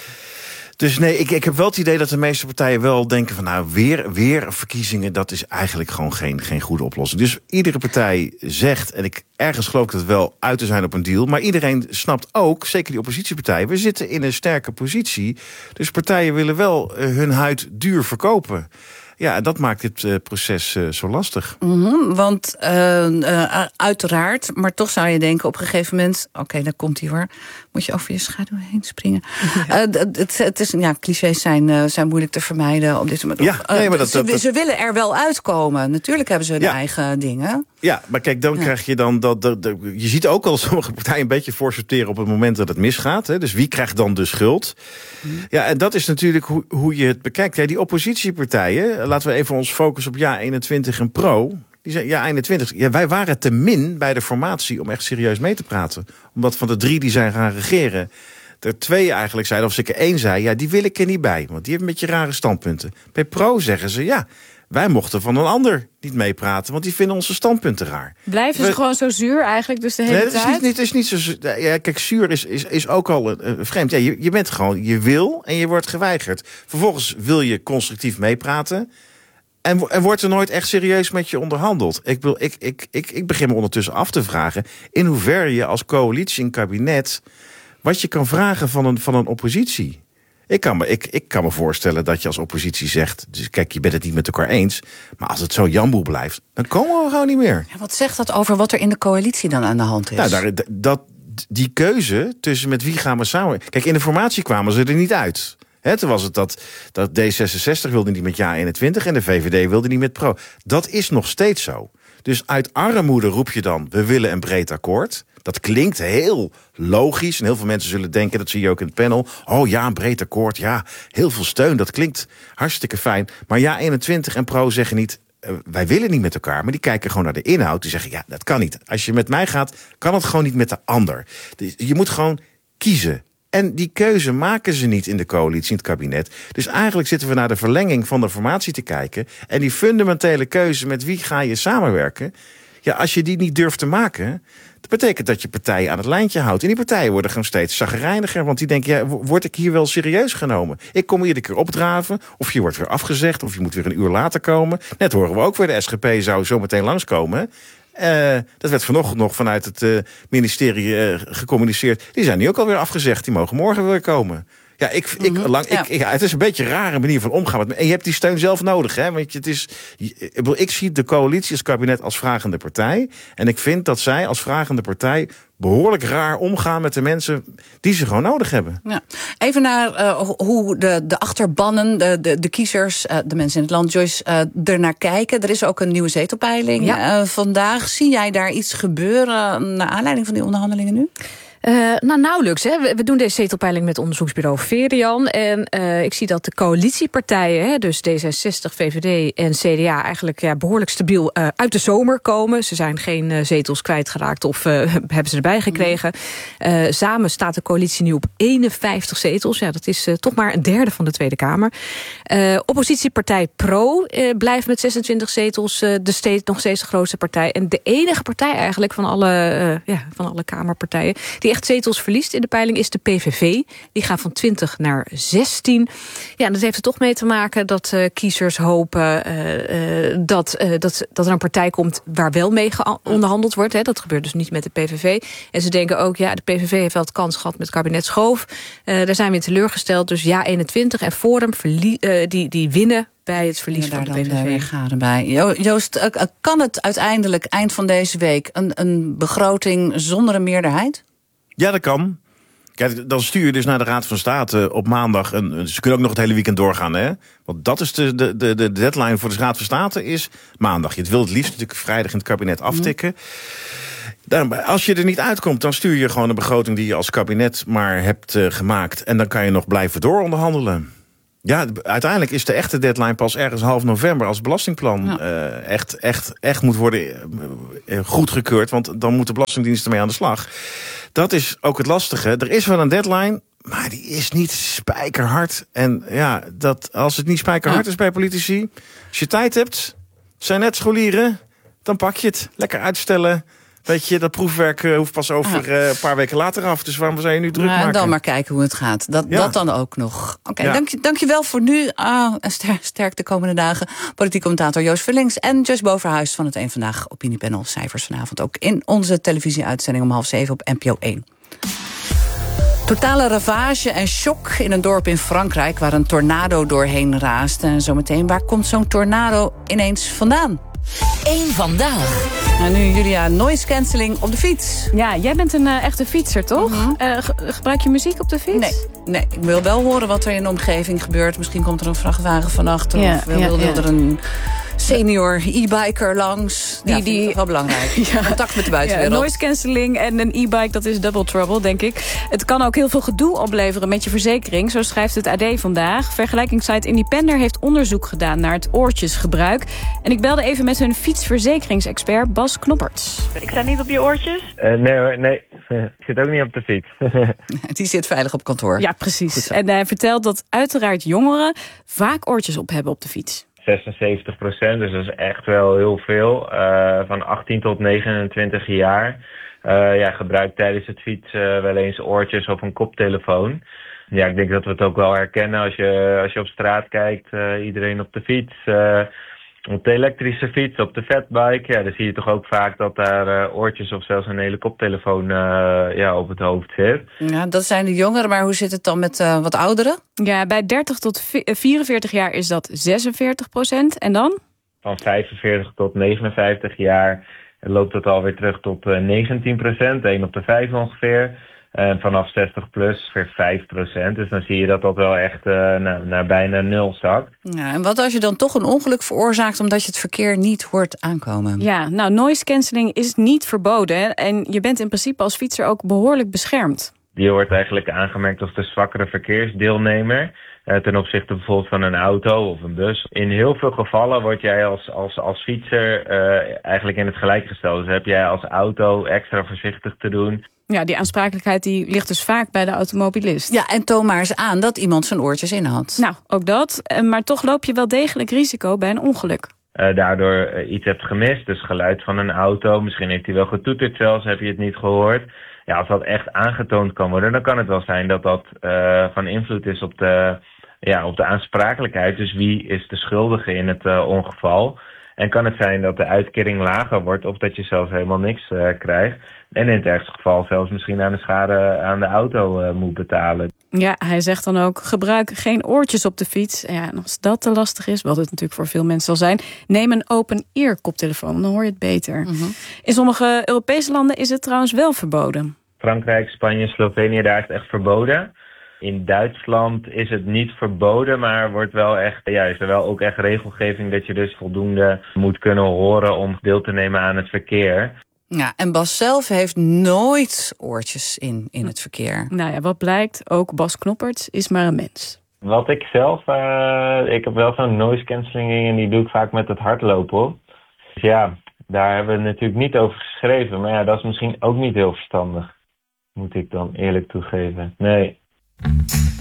Dus nee, ik, ik heb wel het idee dat de meeste partijen wel denken van, nou, weer, weer verkiezingen, dat is eigenlijk gewoon geen, geen goede oplossing. Dus iedere partij zegt, en ik ergens geloof ik dat wel uit te zijn op een deal, maar iedereen snapt ook, zeker die oppositiepartijen, we zitten in een sterke positie. Dus partijen willen wel uh, hun huid duur verkopen. Ja, dat maakt dit uh, proces uh, zo lastig. Mm-hmm, want uh, uh, uiteraard, maar toch zou je denken op een gegeven moment, oké, okay, daar komt hij hoor, moet je over je schaduw heen springen. Ja. Uh, het, het is, ja, clichés zijn, uh, zijn moeilijk te vermijden op dit moment. Ja, nee, maar uh, dat, ze, dat, dat, ze willen er wel uitkomen. Natuurlijk hebben ze hun ja. eigen dingen. Ja, maar kijk, dan ja. krijg je dan dat, dat, dat... Je ziet ook al sommige partijen een beetje voorsorteren op het moment dat het misgaat. Hè? Dus wie krijgt dan de schuld? Hmm. Ja, en dat is natuurlijk hoe, hoe je het bekijkt. Ja, die oppositiepartijen, laten we even ons focussen op Ja eenentwintig en Pro. Die zijn, Ja eenentwintig, ja, wij waren te min bij de formatie om echt serieus mee te praten. Omdat van de drie die zijn gaan regeren, er twee eigenlijk zeiden, of ik er één zei, ja, die wil ik er niet bij. Want die heeft een beetje rare standpunten. Bij Pro zeggen ze, ja, wij mochten van een ander niet meepraten, want die vinden onze standpunten raar. Blijven ze We, gewoon zo zuur eigenlijk dus de hele nee, dat is tijd? Niet, niet, het is niet zo zuur. Ja, kijk, zuur is, is, is ook al uh, vreemd. Ja, je, je bent gewoon, je wil en je wordt geweigerd. Vervolgens wil je constructief meepraten en, en wordt er nooit echt serieus met je onderhandeld. Ik, wil, ik, ik, ik, ik begin me ondertussen af te vragen in hoeverre je als coalitie en kabinet wat je kan vragen van een, van een oppositie. Ik kan, me, ik, ik kan me voorstellen dat je als oppositie zegt, dus kijk, je bent het niet met elkaar eens, maar als het zo jamboel blijft, dan komen we gewoon niet meer. Ja, wat zegt dat over wat er in de coalitie dan aan de hand is? Nou, daar, dat, die keuze tussen met wie gaan we samen. Kijk, in de formatie kwamen ze er niet uit. He, toen was het dat, dat D zesenzestig wilde niet met Ja eenentwintig en de V V D wilde niet met Pro. Dat is nog steeds zo. Dus uit armoede roep je dan, we willen een breed akkoord. Dat klinkt heel logisch. En heel veel mensen zullen denken, dat zie je ook in het panel, oh ja, een breed akkoord, ja, heel veel steun. Dat klinkt hartstikke fijn. Maar Ja eenentwintig en Pro zeggen niet, uh, wij willen niet met elkaar. Maar die kijken gewoon naar de inhoud. Die zeggen, ja, dat kan niet. Als je met mij gaat, kan het gewoon niet met de ander. Dus je moet gewoon kiezen. En die keuze maken ze niet in de coalitie, in het kabinet. Dus eigenlijk zitten we naar de verlenging van de formatie te kijken. En die fundamentele keuze, met wie ga je samenwerken? Ja, als je die niet durft te maken, dat betekent dat je partijen aan het lijntje houdt. En die partijen worden gewoon steeds chagrijniger, want die denken, ja, word ik hier wel serieus genomen? Ik kom iedere keer opdraven, of je wordt weer afgezegd, of je moet weer een uur later komen. Net horen we ook weer, de S G P zou zo meteen langskomen. Uh, dat werd vanochtend nog vanuit het uh, ministerie uh, gecommuniceerd. Die zijn nu ook alweer afgezegd, die mogen morgen weer komen. Ja, ik, ik, mm-hmm. lang, ja. Ik, ja, het is een beetje een rare manier van omgaan. En je hebt die steun zelf nodig. Hè? Want het is, ik, ik zie de coalitie als kabinet als vragende partij. En ik vind dat zij als vragende partij behoorlijk raar omgaan met de mensen die ze gewoon nodig hebben. Ja. Even naar uh, hoe de, de achterbannen, de, de, de kiezers, uh, de mensen in het land, Joyce, uh, ernaar kijken. Er is ook een nieuwe zetelpeiling ja. uh, vandaag. Zie jij daar iets gebeuren naar aanleiding van die onderhandelingen nu? Uh, nou, nauwelijks. Hè. We, we doen deze zetelpeiling met onderzoeksbureau Verian. En uh, ik zie dat de coalitiepartijen, hè, dus D zesenzestig, V V D en C D A... eigenlijk ja, behoorlijk stabiel uh, uit de zomer komen. Ze zijn geen uh, zetels kwijtgeraakt of uh, hebben ze erbij gekregen. Uh, samen staat de coalitie nu op eenenvijftig zetels. Ja, dat is uh, toch maar een derde van de Tweede Kamer. Uh, oppositiepartij Pro uh, blijft met zesentwintig zetels uh, de steeds, nog steeds de grootste partij. En de enige partij eigenlijk van alle, uh, ja, van alle Kamerpartijen... die echt zetels verliest in de peiling is de P V V. Die gaat van twintig naar zestien. Ja, en dat heeft er toch mee te maken dat uh, kiezers hopen uh, uh, dat, uh, dat, dat er een partij komt waar wel mee onderhandeld wordt. Hè. Dat gebeurt dus niet met de P V V. En ze denken ook, ja, de P V V heeft wel het kans gehad met het kabinet Schoof. Uh, daar zijn we in teleurgesteld. Dus ja, eenentwintig en Forum verlie- uh, die, die winnen bij het verlies ja, van de P V V. Weer gaan bij. Jo- Joost, uh, kan het uiteindelijk eind van deze week een, een begroting zonder een meerderheid? Ja, dat kan. Kijk, dan stuur je dus naar de Raad van State op maandag. Een, ze kunnen ook nog het hele weekend doorgaan, hè? Want dat is de, de, de, de deadline voor de Raad van State is maandag. Je wil het liefst natuurlijk vrijdag in het kabinet aftikken. Mm. Dan, als je er niet uitkomt, dan stuur je gewoon een begroting die je als kabinet maar hebt uh, gemaakt. En dan kan je nog blijven dooronderhandelen. Ja, uiteindelijk is de echte deadline pas ergens half november als het belastingplan ja. uh, echt, echt, echt moet worden uh, goedgekeurd. Want dan moet de Belastingdienst ermee aan de slag. Dat is ook het lastige. Er is wel een deadline, maar die is niet spijkerhard. En ja, dat, als het niet spijkerhard ja. is bij politici, als je tijd hebt, het zijn net scholieren, dan pak je het. Lekker uitstellen. Weet je, dat proefwerk uh, hoeft pas over uh, een paar weken later af. Dus waarom zou je nu druk ja, maken? En dan maar kijken hoe het gaat. Dat, ja. dat dan ook nog. Oké, okay, ja. dank, dank je wel voor nu. Ah, ster, sterk de komende dagen. Politiek commentator Joost Vullings en Just Boverhuis van het Eén Vandaag opiniepanel. Cijfers vanavond ook in onze televisieuitzending om half zeven op N P O één. Totale ravage en shock in een dorp in Frankrijk waar een tornado doorheen raast. En zometeen, waar komt zo'n tornado ineens vandaan? Eén Vandaag. En nu Julia, noise cancelling op de fiets. Ja, jij bent een uh, echte fietser, toch? Uh-huh. Uh, ge- gebruik je muziek op de fiets? Nee, nee, ik wil wel horen wat er in de omgeving gebeurt. Misschien komt er een vrachtwagen vannacht. Ja, of wil, ja, wil ja. er een senior e-biker langs. Die, ja, die is wel belangrijk. Ja. Contact met de buitenwereld. Ja, noise cancelling en een e-bike, dat is double trouble, denk ik. Het kan ook heel veel gedoe opleveren met je verzekering. Zo schrijft het A D vandaag. Vergelijkingssite Independer heeft onderzoek gedaan naar het oortjesgebruik. En ik belde even met hun fietsverzekeringsexpert Bas Knopperts. Ik sta niet op je oortjes? Uh, nee hoor, nee. Ik zit ook niet op de fiets. Die zit veilig op kantoor. Ja, precies. En hij vertelt dat uiteraard jongeren vaak oortjes op hebben op de fiets. zesenzeventig procent, dus dat is echt wel heel veel. Uh, van achttien tot negenentwintig jaar. Uh, ja, gebruikt tijdens het fietsen wel eens oortjes of een koptelefoon. Ja, ik denk dat we het ook wel herkennen als je, als je op straat kijkt. Uh, iedereen op de fiets. Uh, op de elektrische fiets, op de fatbike. Ja, dan zie je toch ook vaak dat daar uh, oortjes of zelfs een hele koptelefoon uh, ja, op het hoofd zit. Ja, dat zijn de jongeren, maar hoe zit het dan met uh, wat ouderen? Ja, bij dertig tot vierenveertig jaar is dat zesenveertig procent. En dan? Van vijfenveertig tot negenenvijftig jaar loopt het alweer terug tot uh, negentien procent. één op de vijf ongeveer. En vanaf zestig plus weer vijf procent. Dus dan zie je dat dat wel echt uh, naar, naar bijna nul zakt. Ja, en wat als je dan toch een ongeluk veroorzaakt omdat je het verkeer niet hoort aankomen? Ja, nou, noise cancelling is niet verboden. En je bent in principe als fietser ook behoorlijk beschermd. Je wordt eigenlijk aangemerkt als de zwakkere verkeersdeelnemer. Uh, ten opzichte bijvoorbeeld van een auto of een bus. In heel veel gevallen word jij als, als, als fietser uh, eigenlijk in het gelijk gesteld. Dus heb jij als auto extra voorzichtig te doen. Ja, die aansprakelijkheid die ligt dus vaak bij de automobilist. Ja, en toon maar eens aan dat iemand zijn oortjes in had. Nou, ook dat. Maar toch loop je wel degelijk risico bij een ongeluk. Uh, daardoor uh, iets hebt gemist, dus geluid van een auto. Misschien heeft hij wel getoeterd zelfs, heb je het niet gehoord. Ja, als dat echt aangetoond kan worden, dan kan het wel zijn dat dat uh, van invloed is op de, ja, op de aansprakelijkheid. Dus wie is de schuldige in het uh, ongeval? En kan het zijn dat de uitkering lager wordt of dat je zelfs helemaal niks uh, krijgt. En in het ergste geval zelfs misschien aan de schade aan de auto uh, moet betalen. Ja, hij zegt dan ook, gebruik geen oortjes op de fiets. Ja, en als dat te lastig is, wat het natuurlijk voor veel mensen zal zijn, neem een open-ear koptelefoon, dan hoor je het beter. Mm-hmm. In sommige Europese landen is het trouwens wel verboden. Frankrijk, Spanje, Slovenië, daar is het echt verboden. In Duitsland is het niet verboden, maar wordt wel echt, ja, is er wel ook echt regelgeving dat je dus voldoende moet kunnen horen om deel te nemen aan het verkeer. Ja, en Bas zelf heeft nooit oortjes in, in het verkeer. Nou ja, wat blijkt, ook Bas Knopperts is maar een mens. Wat ik zelf, uh, ik heb wel zo'n noise cancelling en die doe ik vaak met het hardlopen. Dus ja, daar hebben we natuurlijk niet over geschreven. Maar ja, dat is misschien ook niet heel verstandig. Moet ik dan eerlijk toegeven. Nee.